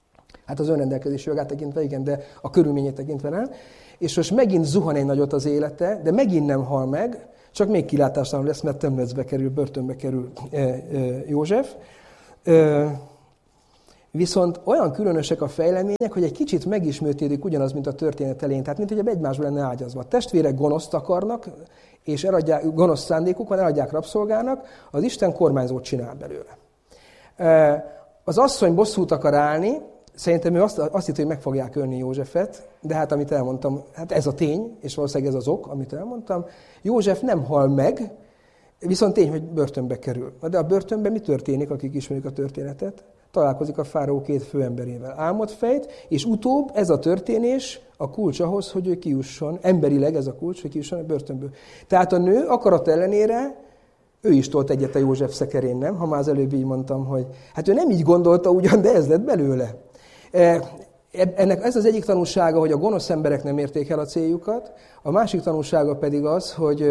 S1: Hát az önrendelkezési jogát tekintve igen, de a körülményét tekintve nem. És most megint zuhan egy nagyot az élete, de megint nem hal meg, csak még kilátástalan lesz, mert tömlöcbe kerül, börtönbe kerül e, e, József. E, viszont olyan különösek a fejlemények, hogy egy kicsit megismétlődik ugyanaz, mint a történet elején. Tehát, mint hogy egymásba lenne ágyazva. A testvérek gonoszt akarnak, és eladják, gonosz szándékuk van, eladják rabszolgának, az Isten kormányzót csinál belőle. E, az asszony bosszút akar állni, szerintem ő azt, azt hitt, hogy meg fogják ölni Józsefet, de hát amit elmondtam, hát ez a tény, és valószínűleg ez az ok, amit elmondtam. József nem hal meg, viszont tény, hogy börtönbe kerül. De a börtönben mi történik, akik ismerik a történetet? Találkozik a fáraó két főemberével. Álmot fejt, és utóbb ez a történés a kulcs ahhoz, hogy ő kijusson, emberileg ez a kulcs, hogy kijusson a börtönből. Tehát a nő akarat ellenére ő is tolt egyet a József szekerén, nem? Ha már az előbb így mondtam, hogy hát ő nem így gondolta ugyan, de ez lett belőle. Ennek ez az egyik tanulsága, hogy a gonosz emberek nem érték el a céljukat, a másik tanulsága pedig az, hogy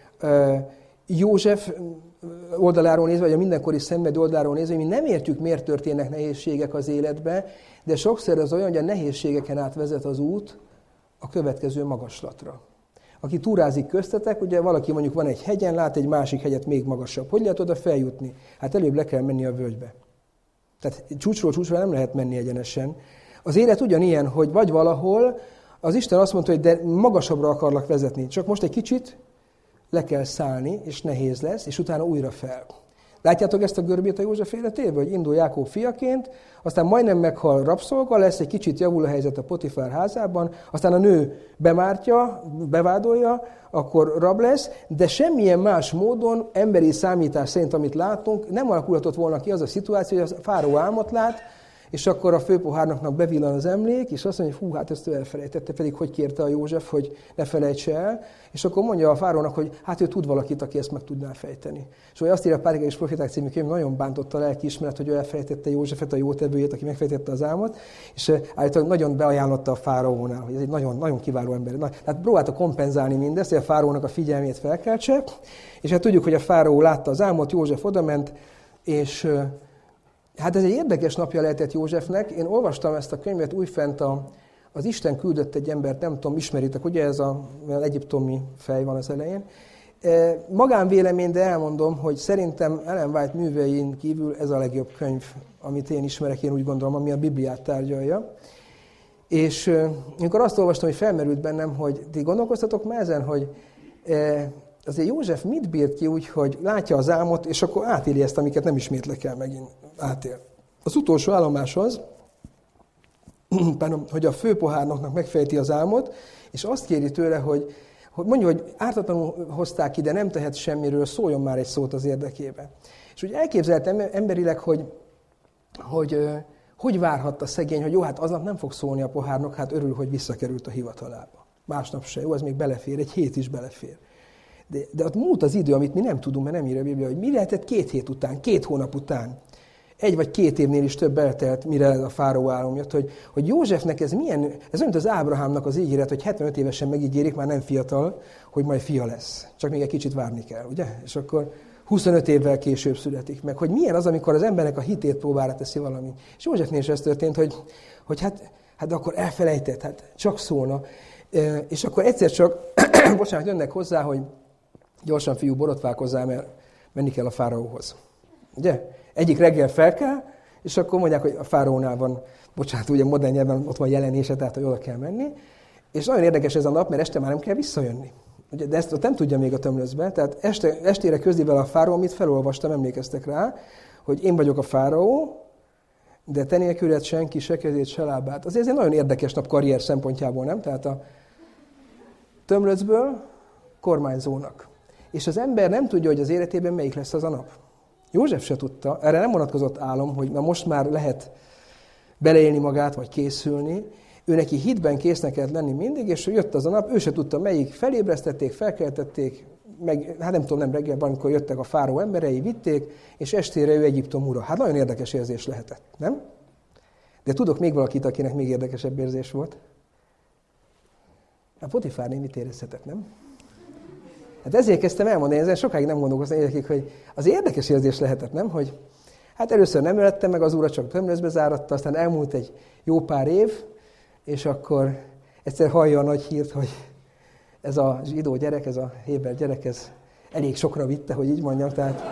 S1: József oldaláról nézve, vagy a mindenkori szenvedő oldaláról nézve, mi nem értjük, miért történnek nehézségek az életbe, de sokszor az olyan, hogy a nehézségeken át vezet az út a következő magaslatra. Aki túrázik köztetek, ugye valaki mondjuk van egy hegyen, lát egy másik hegyet még magasabb. Hogy lehet oda feljutni? Hát előbb le kell menni a völgybe. Tehát csúcsról csúcsra nem lehet menni egyenesen. Az élet ugyanilyen, hogy vagy valahol, az Isten azt mondta, hogy de magasabbra akarlak vezetni. Csak most egy kicsit le kell szállni, és nehéz lesz, és utána újra fel. Látjátok ezt a görbét a József életében? Hogy indul Jákob fiaként, aztán majdnem meghal rabszolga, lesz, egy kicsit javul a helyzet a Potifár házában, aztán a nő bemártja, bevádolja, akkor rab lesz, de semmilyen más módon, emberi számítás szerint, amit látunk, nem alakulhatott volna ki az a szituáció, hogy a fáraó álmot lát, és akkor a főpohárnoknak bevillan az emlék, és azt mondja, hogy hú, hát ezt ő elfelejtette, pedig hogy kérte a József, hogy ne felejtse el, és akkor mondja a fáraónak, hogy hát ő tud valakit, aki ezt meg tudná fejteni. És hogy azt írja a Párikák és Proféták című könyv, nagyon bántotta a lelkiismeret, hogy ő elfelejtette Józsefet, a jótevőjét, aki megfejtette az álmot, és állítólag nagyon beajánlotta a fáraónál, hogy ez egy nagyon, nagyon kiváló ember. Na, tehát próbálta kompenzálni mindezt, hogy a fáraónak a figyelmét felkeltse, és hát tudjuk, hogy a fáraó látta az álmot, József odament, és hát ez egy érdekes napja lehetett Józsefnek. Én olvastam ezt a könyvet újfent, a, az Isten küldött egy embert, nem tudom, ismeritek, ugye ez a, az egyiptomi fej van az elején. E, magánvélemény, de elmondom, hogy szerintem Ellen White művein kívül ez a legjobb könyv, amit én ismerek, én úgy gondolom, ami a Bibliát tárgyalja. És e, amikor azt olvastam, hogy felmerült bennem, hogy ti gondolkoztatok már ezen, hogy e, azért József mit bírt ki úgy, hogy látja az álmot, és akkor átéli ezt, amiket nem ismétlek el megint átél. Az utolsó állomás az, hogy a főpohárnoknak megfejti az álmot, és azt kéri tőle, hogy, hogy mondja, hogy ártatlanul hozták ide, nem tehet semmiről, szóljon már egy szót az érdekébe. És úgy elképzeltem emberileg, hogy hogy, hogy várhatta szegény, hogy jó, hát aznap nem fog szólni a pohárnok, hát örül, hogy visszakerült a hivatalába. Másnap se, jó, az még belefér, egy hét is belefér. De, de ott múlt az idő, amit mi nem tudunk, mert nem írja a Biblia, hogy mi lehetett két hét után, két hónap után. Egy vagy két évnél is több eltelt, mire a fáraó álom jött, hogy, hogy Józsefnek ez milyen, ez olyan, mint az Ábrahámnak az ígéret, hogy hetvenöt évesen megígérik, már nem fiatal, hogy majd fia lesz. Csak még egy kicsit várni kell, ugye? És akkor huszonöt évvel később születik meg. Hogy milyen az, amikor az embernek a hitét próbára teszi valami. És Józsefnél is ez történt, hogy, hogy hát, hát akkor elfelejtett, hát csak szólna. És akkor egyszer csak, bocsánat, jönnek hozzá, hogy gyorsan, fiú, borotválkozzál, mert menni kell a fáraóhoz. Ugye? Egyik reggel fel kell, és akkor mondják, hogy a fáraónál van, bocsánat, ugye modern nyelven ott van jelenése, tehát hogy oda kell menni. És nagyon érdekes ez a nap, mert este már nem kell visszajönni. Ugye, de ezt nem tudja még a tömlöcbe. Tehát este, estére közli vele a fáraó, amit felolvastam, emlékeztek rá, hogy én vagyok a fáraó, de te nélküled senki, se kezét, se lábát. Azért ez egy nagyon érdekes nap karrier szempontjából, nem? Tehát a tömlöcből kormányzónak. És az ember nem tudja, hogy az életében melyik lesz az a nap. József se tudta, erre nem vonatkozott álom, hogy na most már lehet beleélni magát, vagy készülni. Ő neki hitben késznek kellett lenni mindig, és jött az a nap, ő se tudta melyik, felébresztették, felkeltették, meg, hát nem tudom, nem reggel, amikor jöttek a fáraó emberei, vitték, és estére ő Egyiptom ura. Hát nagyon érdekes érzés lehetett, nem? De tudok még valakit, akinek még érdekesebb érzés volt. A Potifár néni mit érezhetett, nem? Hát ezért kezdtem elmondani, ezen sokáig nem gondolkoztam, hogy az érdekes érzés lehetett, nem? Hogy Hát először nem ölette meg, az úra csak tömlözbe záratta, aztán elmúlt egy jó pár év, és akkor egyszer hallja a nagy hírt, hogy ez a zsidó gyerek, ez a héber gyerek, ez elég sokra vitte, hogy így mondjam, tehát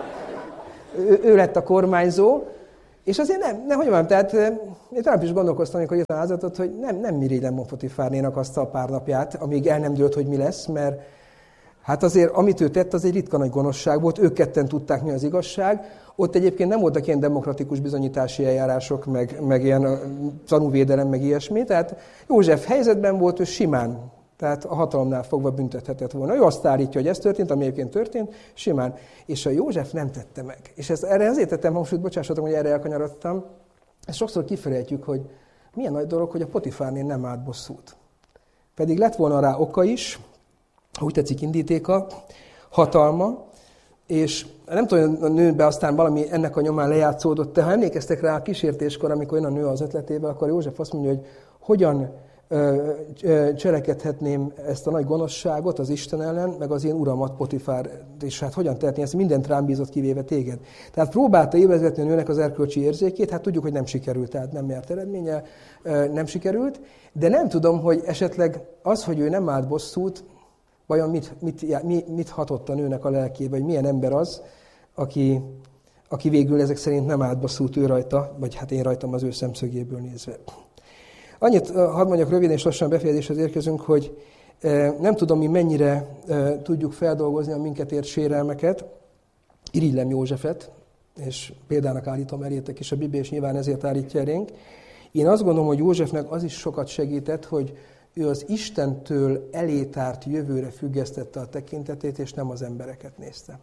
S1: ő, ő lett a kormányzó, és azért nem, nem hogy mondjam, tehát én talán is gondolkoztam, amikor írtam ázatot, hogy nem, nem irigylem Potifárnénak azt a pár napját, amíg el nem dőlt, hogy mi lesz, mert hát azért, amit ő tett, az egy ritka nagy gonoszság volt, ők ketten tudták, mi az igazság. Ott egyébként nem voltak ilyen demokratikus bizonyítási eljárások, meg, meg ilyen tanúvédelem, meg ilyesmi. Tehát József helyzetben volt, ő simán, tehát a hatalomnál fogva büntethetett volna. Ő azt állítja, hogy ez történt, ami egyébként történt, simán. És a József nem tette meg. És ezt, erre azért tettem hangsúlyt, bocsássatok, hogy erre elkanyarodtam. Ezt sokszor kifelejtjük, hogy milyen nagy dolog, hogy a Potifárnél nem állt bosszút. Pedig lett volna rá oka is, úgy tetszik indítéka, hatalma, és nem tudom, a nőbe aztán valami ennek a nyomán lejátszódott, de ha emlékeztek rá a kísértéskor, amikor jön a nő az ötletével, akkor József azt mondja, hogy hogyan ö, ö, cselekedhetném ezt a nagy gonoszságot az Isten ellen, meg az én uramat, Potifár, és hát hogyan tehetné ezt, mindent rám bízott, kivéve téged. Tehát próbálta ébrezgetni a nőnek az erkölcsi érzékét, hát tudjuk, hogy nem sikerült, tehát nem járt eredménye, nem sikerült, de nem tudom, hogy esetleg az, hogy ő nem állt bosszút, vajon mit, mit, mit hatott a nőnek a lelkébe, vagy milyen ember az, aki, aki végül ezek szerint nem állt bosszút ő rajta, vagy hát én rajtam az ő szemszögéből nézve. Annyit hadd mondjak röviden, és lassan befejezéshez érkezünk, hogy nem tudom, mi mennyire tudjuk feldolgozni a minket ért sérelmeket. Irigylem Józsefet, és példának állítom elétek, és a Biblia is nyilván ezért állítja elénk. Én azt gondolom, hogy Józsefnek az is sokat segített, hogy ő az Istentől elétárt jövőre függesztette a tekintetét, és nem az embereket nézte.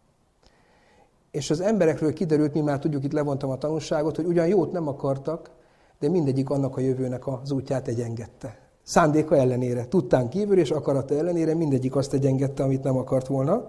S1: És az emberekről kiderült, mi már tudjuk, itt levontam a tanulságot, hogy ugyan jót nem akartak, de mindegyik annak a jövőnek az útját egyengedte. Szándéka ellenére, tudtán kívül és akarata ellenére mindegyik azt egyengedte, amit nem akart volna.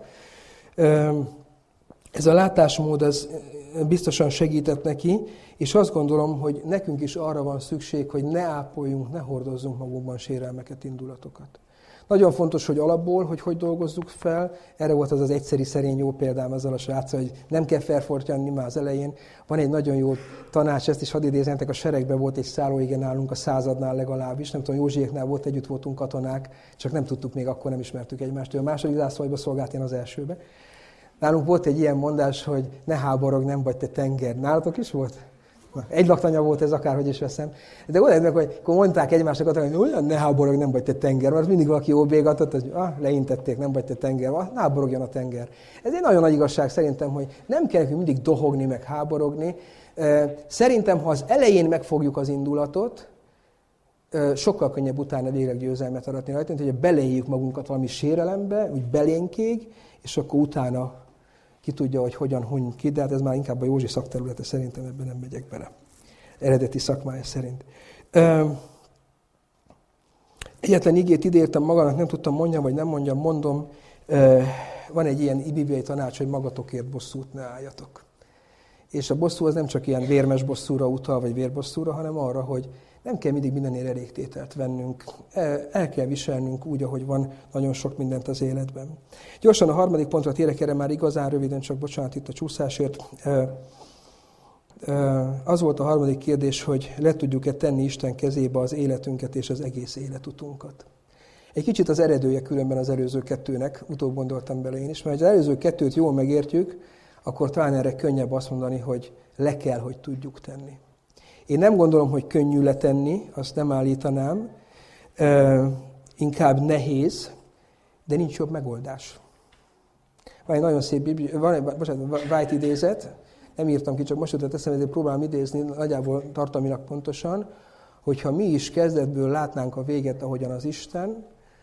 S1: Ez a látásmód az biztosan segített neki, és azt gondolom, hogy nekünk is arra van szükség, hogy ne ápoljunk, ne hordozzunk magunkban sérelmeket, indulatokat. Nagyon fontos, hogy alapból, hogy hogy dolgozzuk fel. Erre volt az az egyszeri szerény jó példám ezzel a sráccal, hogy nem kell felfortyanni már az elején. Van egy nagyon jó tanács, ezt is hadd idézzenek, a seregben volt egy szállóige nálunk, a századnál legalábbis. Nem tudom, Józsiéknál volt, együtt voltunk katonák, csak nem tudtuk még, akkor nem ismertük egymást. Ő a második zászlóiba szolgált, én az elsőbe. Nálunk volt egy ilyen mondás, hogy ne háborog, nem vagy te tenger. Nálatok is volt? Na, egy laktanya volt ez, akárhogy is veszem. De oda meg, hogy akkor mondták egymásnak, hogy olyan ne háborog, nem vagy te tenger. Mert mindig valaki jól bégatott, hogy ah, leintették, nem vagy te tenger. Ah, ne háborogjon a tenger. Ez egy nagyon nagy igazság szerintem, hogy nem kell mindig dohogni, meg háborogni. Szerintem, ha az elején megfogjuk az indulatot, sokkal könnyebb utána végleg győzelmet aratni rajta, mint hogy beleéljük magunkat valami sérelembe, úgy belénkig, és akkor utána ki tudja, hogy hogyan hunyunk ki, de hát ez már inkább a Józsi szakterülete, szerintem ebben nem megyek bele. Eredeti szakmája szerint. Egyetlen igét idértem magamnak, nem tudtam mondjam, vagy nem mondjam, mondom, van egy ilyen bibliai tanács, hogy magatokért bosszút ne álljatok. És a bosszú az nem csak ilyen vérmes bosszúra utal, vagy vérbosszúra, hanem arra, hogy nem kell mindig mindenért elégtételt vennünk. El kell viselnünk úgy, ahogy van nagyon sok mindent az életben. Gyorsan a harmadik pontra térek, erre már igazán röviden, csak bocsánat itt a csúszásért. Az volt a harmadik kérdés, hogy le tudjuk-e tenni Isten kezébe az életünket és az egész életutunkat. Egy kicsit az eredője különben az előző kettőnek, utóbb gondoltam bele én is, mert ha az előző kettőt jól megértjük, akkor talán erre könnyebb azt mondani, hogy le kell, hogy tudjuk tenni. Én nem gondolom, hogy könnyű letenni, azt nem állítanám, inkább nehéz, de nincs jobb megoldás. Van egy nagyon szép bibli, van egy, bocsánat, White idézet, nem írtam ki, csak most jutott eszembe, de próbálom idézni, nagyjából tartalmilag pontosan, hogyha mi is kezdetből látnánk a véget, ahogyan az Isten,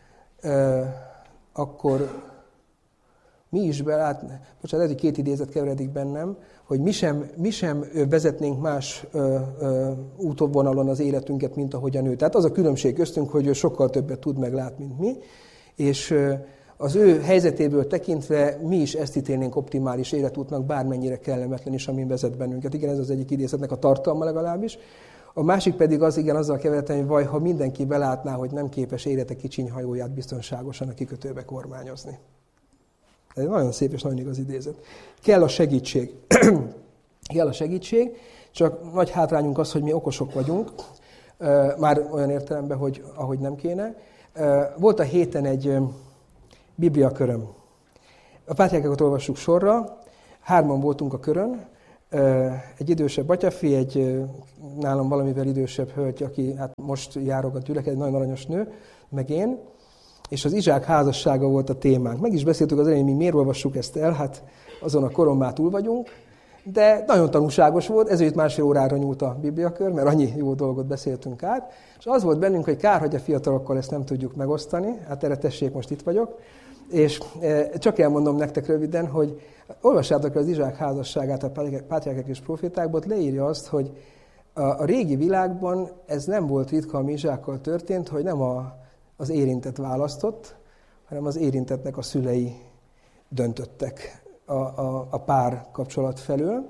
S1: akkor mi is belátnánk, bocsánat, ez egy két idézet keveredik bennem, hogy mi sem, mi sem vezetnénk más ö, ö, útvonalon az életünket, mint ahogyan ő. Tehát az a különbség köztünk, hogy ő sokkal többet tud meg lát, mint mi, és ö, az ő helyzetéből tekintve mi is ezt ítélnénk optimális életútnak, bármennyire kellemetlen is, amin vezet bennünket. Igen, ez az egyik idézetnek a tartalma legalábbis. A másik pedig az, igen, azzal kevertem, hogy vaj, ha mindenki belátná, hogy nem képes élete kicsiny hajóját biztonságosan a kikötőbe kormányozni. Ez egy nagyon szép és nagyon igaz idézet. Kell a segítség. kell a segítség, csak nagy hátrányunk az, hogy mi okosok vagyunk, már olyan értelemben, hogy ahogy nem kéne. Volt a héten egy bibliaköröm. A pátriárkákat olvassuk sorra, hárman voltunk a körön, egy idősebb atyafi, egy nálam valamivel idősebb hölgy, aki hát most járok a gyülek, egy nagyon aranyos nő, meg én, és az Izsák házassága volt a témánk. Meg is beszéltük az elején, mi miért olvassuk ezt el, hát azon a koron már túl vagyunk, de nagyon tanulságos volt, ezért másfél órára nyúlt a bibliakör, mert annyi jó dolgot beszéltünk át, és az volt bennünk, hogy kár, hogy a fiatalokkal ezt nem tudjuk megosztani, hát erre tessék, most itt vagyok, és csak elmondom nektek röviden, hogy olvassátok az Izsák házasságát a pátriárkák és profétákból, ott leírja azt, hogy a, a régi világban ez nem volt ritka, ami Izsákkal történt, hogy nem a, az érintett választott, hanem az érintettnek a szülei döntöttek a, a, a pár kapcsolat felől.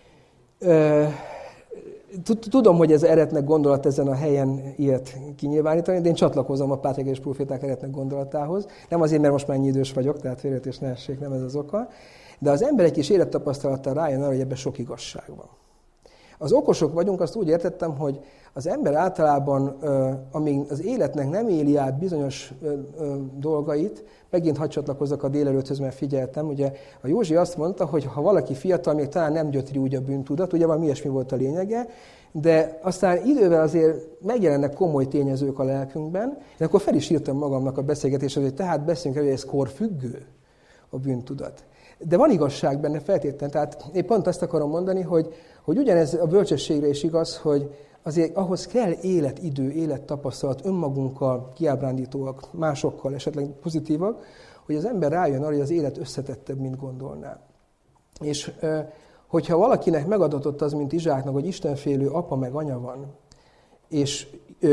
S1: Tudom, hogy ez eretnek gondolat ezen a helyen ilyet kinyilvánítani, de én csatlakozom a pátriárkák és proféták eretnek gondolatához. Nem azért, mert most már ennyi idős vagyok, tehát félreértés ne essék, nem ez az oka. De az emberek is élettapasztalattal rájön arra, hogy ebben sok igazság van. Az okosok vagyunk, azt úgy értettem, hogy az ember általában, amíg az életnek nem éli át bizonyos dolgait, megint hadd csatlakozzak a délelőtthöz, mert figyeltem, ugye a Józsi azt mondta, hogy ha valaki fiatal, még talán nem gyötri úgy a bűntudat, ugye valami ilyesmi volt a lényege, de aztán idővel azért megjelennek komoly tényezők a lelkünkben, és akkor fel is írtam magamnak a beszélgetésre, hogy tehát beszélünk, hogy ez korfüggő a bűntudat. De van igazság benne feltétlenül, tehát én pont azt akarom mondani, hogy, hogy ugyanez a bölcsességre is igaz, hogy azért ahhoz kell életidő, élettapasztalat, önmagunkkal kiábrándítóak, másokkal, esetleg pozitívak, hogy az ember rájön arra, hogy az élet összetettebb, mint gondolná. És hogyha valakinek megadatott az, mint Izsáknak, hogy istenfélő apa meg anya van, és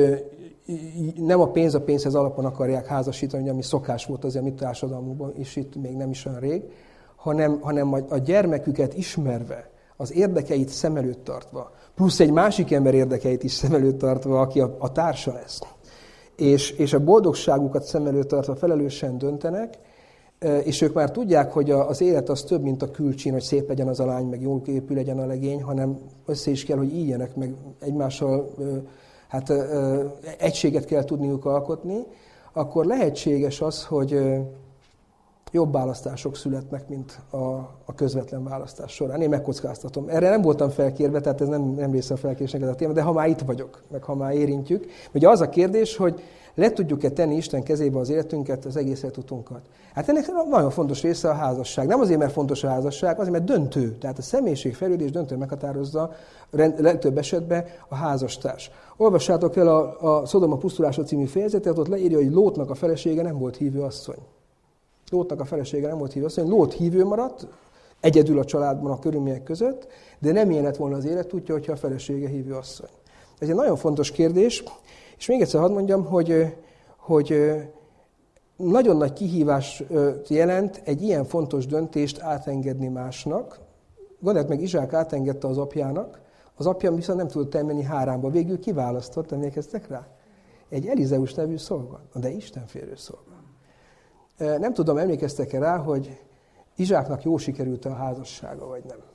S1: nem a pénz a pénzhez alapon akarják házasítani, ami szokás volt azért a mi társadalmunkban, és itt még nem is olyan rég, hanem, hanem a gyermeküket ismerve, az érdekeit szem előtt tartva, plusz egy másik ember érdekeit is szem előtt tartva, aki a, a társa lesz, és, és a boldogságukat szem előtt tartva felelősen döntenek, és ők már tudják, hogy az élet az több, mint a külcsín, hogy szép legyen az a lány, meg jól épül legyen a legény, hanem össze is kell, hogy ígyenek, meg egymással hát, egységet kell tudniuk alkotni, akkor lehetséges az, hogy jobb választások születnek, mint a, a közvetlen választás során. Én megkockáztatom. Erre nem voltam felkérve, tehát ez nem, nem része a felkérésnek ez a téma, de ha már itt vagyok, meg ha már érintjük, ugye az a kérdés, hogy le tudjuk-e tenni Isten kezébe az életünket, az egész életutunkat. Hát ennek nagyon fontos része a házasság. Nem azért, mert fontos a házasság, azért, mert döntő. Tehát a személyiségfejlődés döntő meghatározza legtöbb esetben a házastárs. Olvassátok el a, a Szodoma pusztulása című fejezetet, ott leírja, hogy Lótnak a felesége nem volt hívő asszony. Lótnak a felesége nem volt hívő asszony. Lót hívő maradt, egyedül a családban a körülmények között, de nem ilyen lett volna az életútja, hogyha a felesége hívő asszony. Ez egy nagyon fontos kérdés, és még egyszer hadd mondjam, hogy, hogy nagyon nagy kihívás jelent egy ilyen fontos döntést átengedni másnak. Gondolják meg, Izsák átengedte az apjának, az apja viszont nem tudott elmenni Háránba. Végül kiválasztott, emlékeztek rá? Egy Elizeus nevű szolga, de istenfélő szolga. Nem tudom, emlékeztek-e rá, hogy Izsáknak jó sikerült a házassága, vagy nem?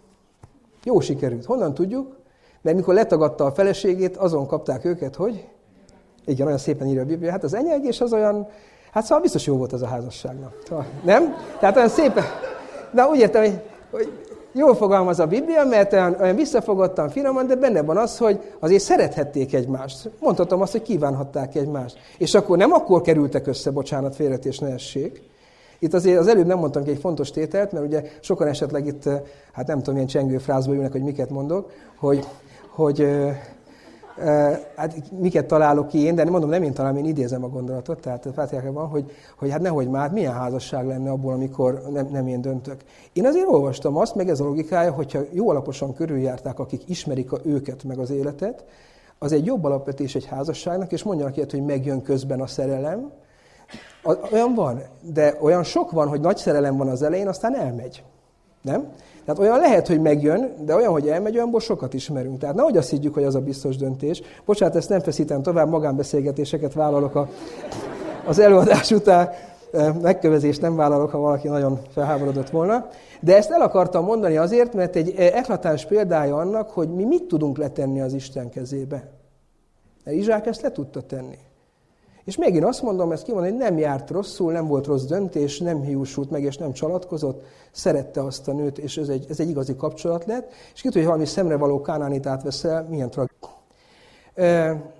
S1: Jó sikerült. Honnan tudjuk? Mert mikor letagadta a feleségét, azon kapták őket, hogy? Igen, olyan szépen írja a Biblia. Hát az enyelgés az olyan, hát szóval biztos jó volt az a házasságnak. Nem? Tehát olyan szépen, de úgy értem, hogy, hogy jól fogalmaz a Biblia, mert olyan, olyan visszafogottan, finoman, de benne van az, hogy azért szerethették egymást. Mondhatom azt, hogy kívánhatták egymást. És akkor nem akkor kerültek össze, bocsánat, félretés ne essék. Itt azért az előbb nem mondtam ki egy fontos tételt, mert ugye sokan esetleg itt, hát nem tudom, milyen csengő frázba ülnek, hogy miket mondok, hogy, hogy hát miket találok ki én, de mondom, nem én találom, én idézem a gondolatot, tehát a pátriárkában, hogy, hogy hát nehogy már, milyen házasság lenne abból, amikor nem, nem én döntök. Én azért olvastam azt, meg ez a logikája, hogyha jó alaposan körüljárták, akik ismerik a őket, meg az életet, az egy jobb alapvetés egy házasságnak, és mondjanak ilyet, hogy megjön közben a szerelem. Olyan van, de olyan sok van, hogy nagy szerelem van az elején, aztán elmegy. Nem? Tehát olyan lehet, hogy megjön, de olyan, hogy elmegy, olyanból sokat ismerünk. Tehát nehogy azt higgyük, hogy az a biztos döntés. Bocsánat, ezt nem feszítem tovább, magánbeszélgetéseket vállalok a, az előadás után. Megkövezést nem vállalok, ha valaki nagyon felháborodott volna. De ezt el akartam mondani azért, mert egy eklatáns példája annak, hogy mi mit tudunk letenni az Isten kezébe. Izsák ezt le tudta tenni. És megint azt mondom, ezt kimondom, hogy nem járt rosszul, nem volt rossz döntés, nem hiúsult meg, és nem csalatkozott, szerette azt a nőt, és ez egy, ez egy igazi kapcsolat lett. És ki tudja, hogy valami szemrevaló kánánitát veszel, milyen tragikus.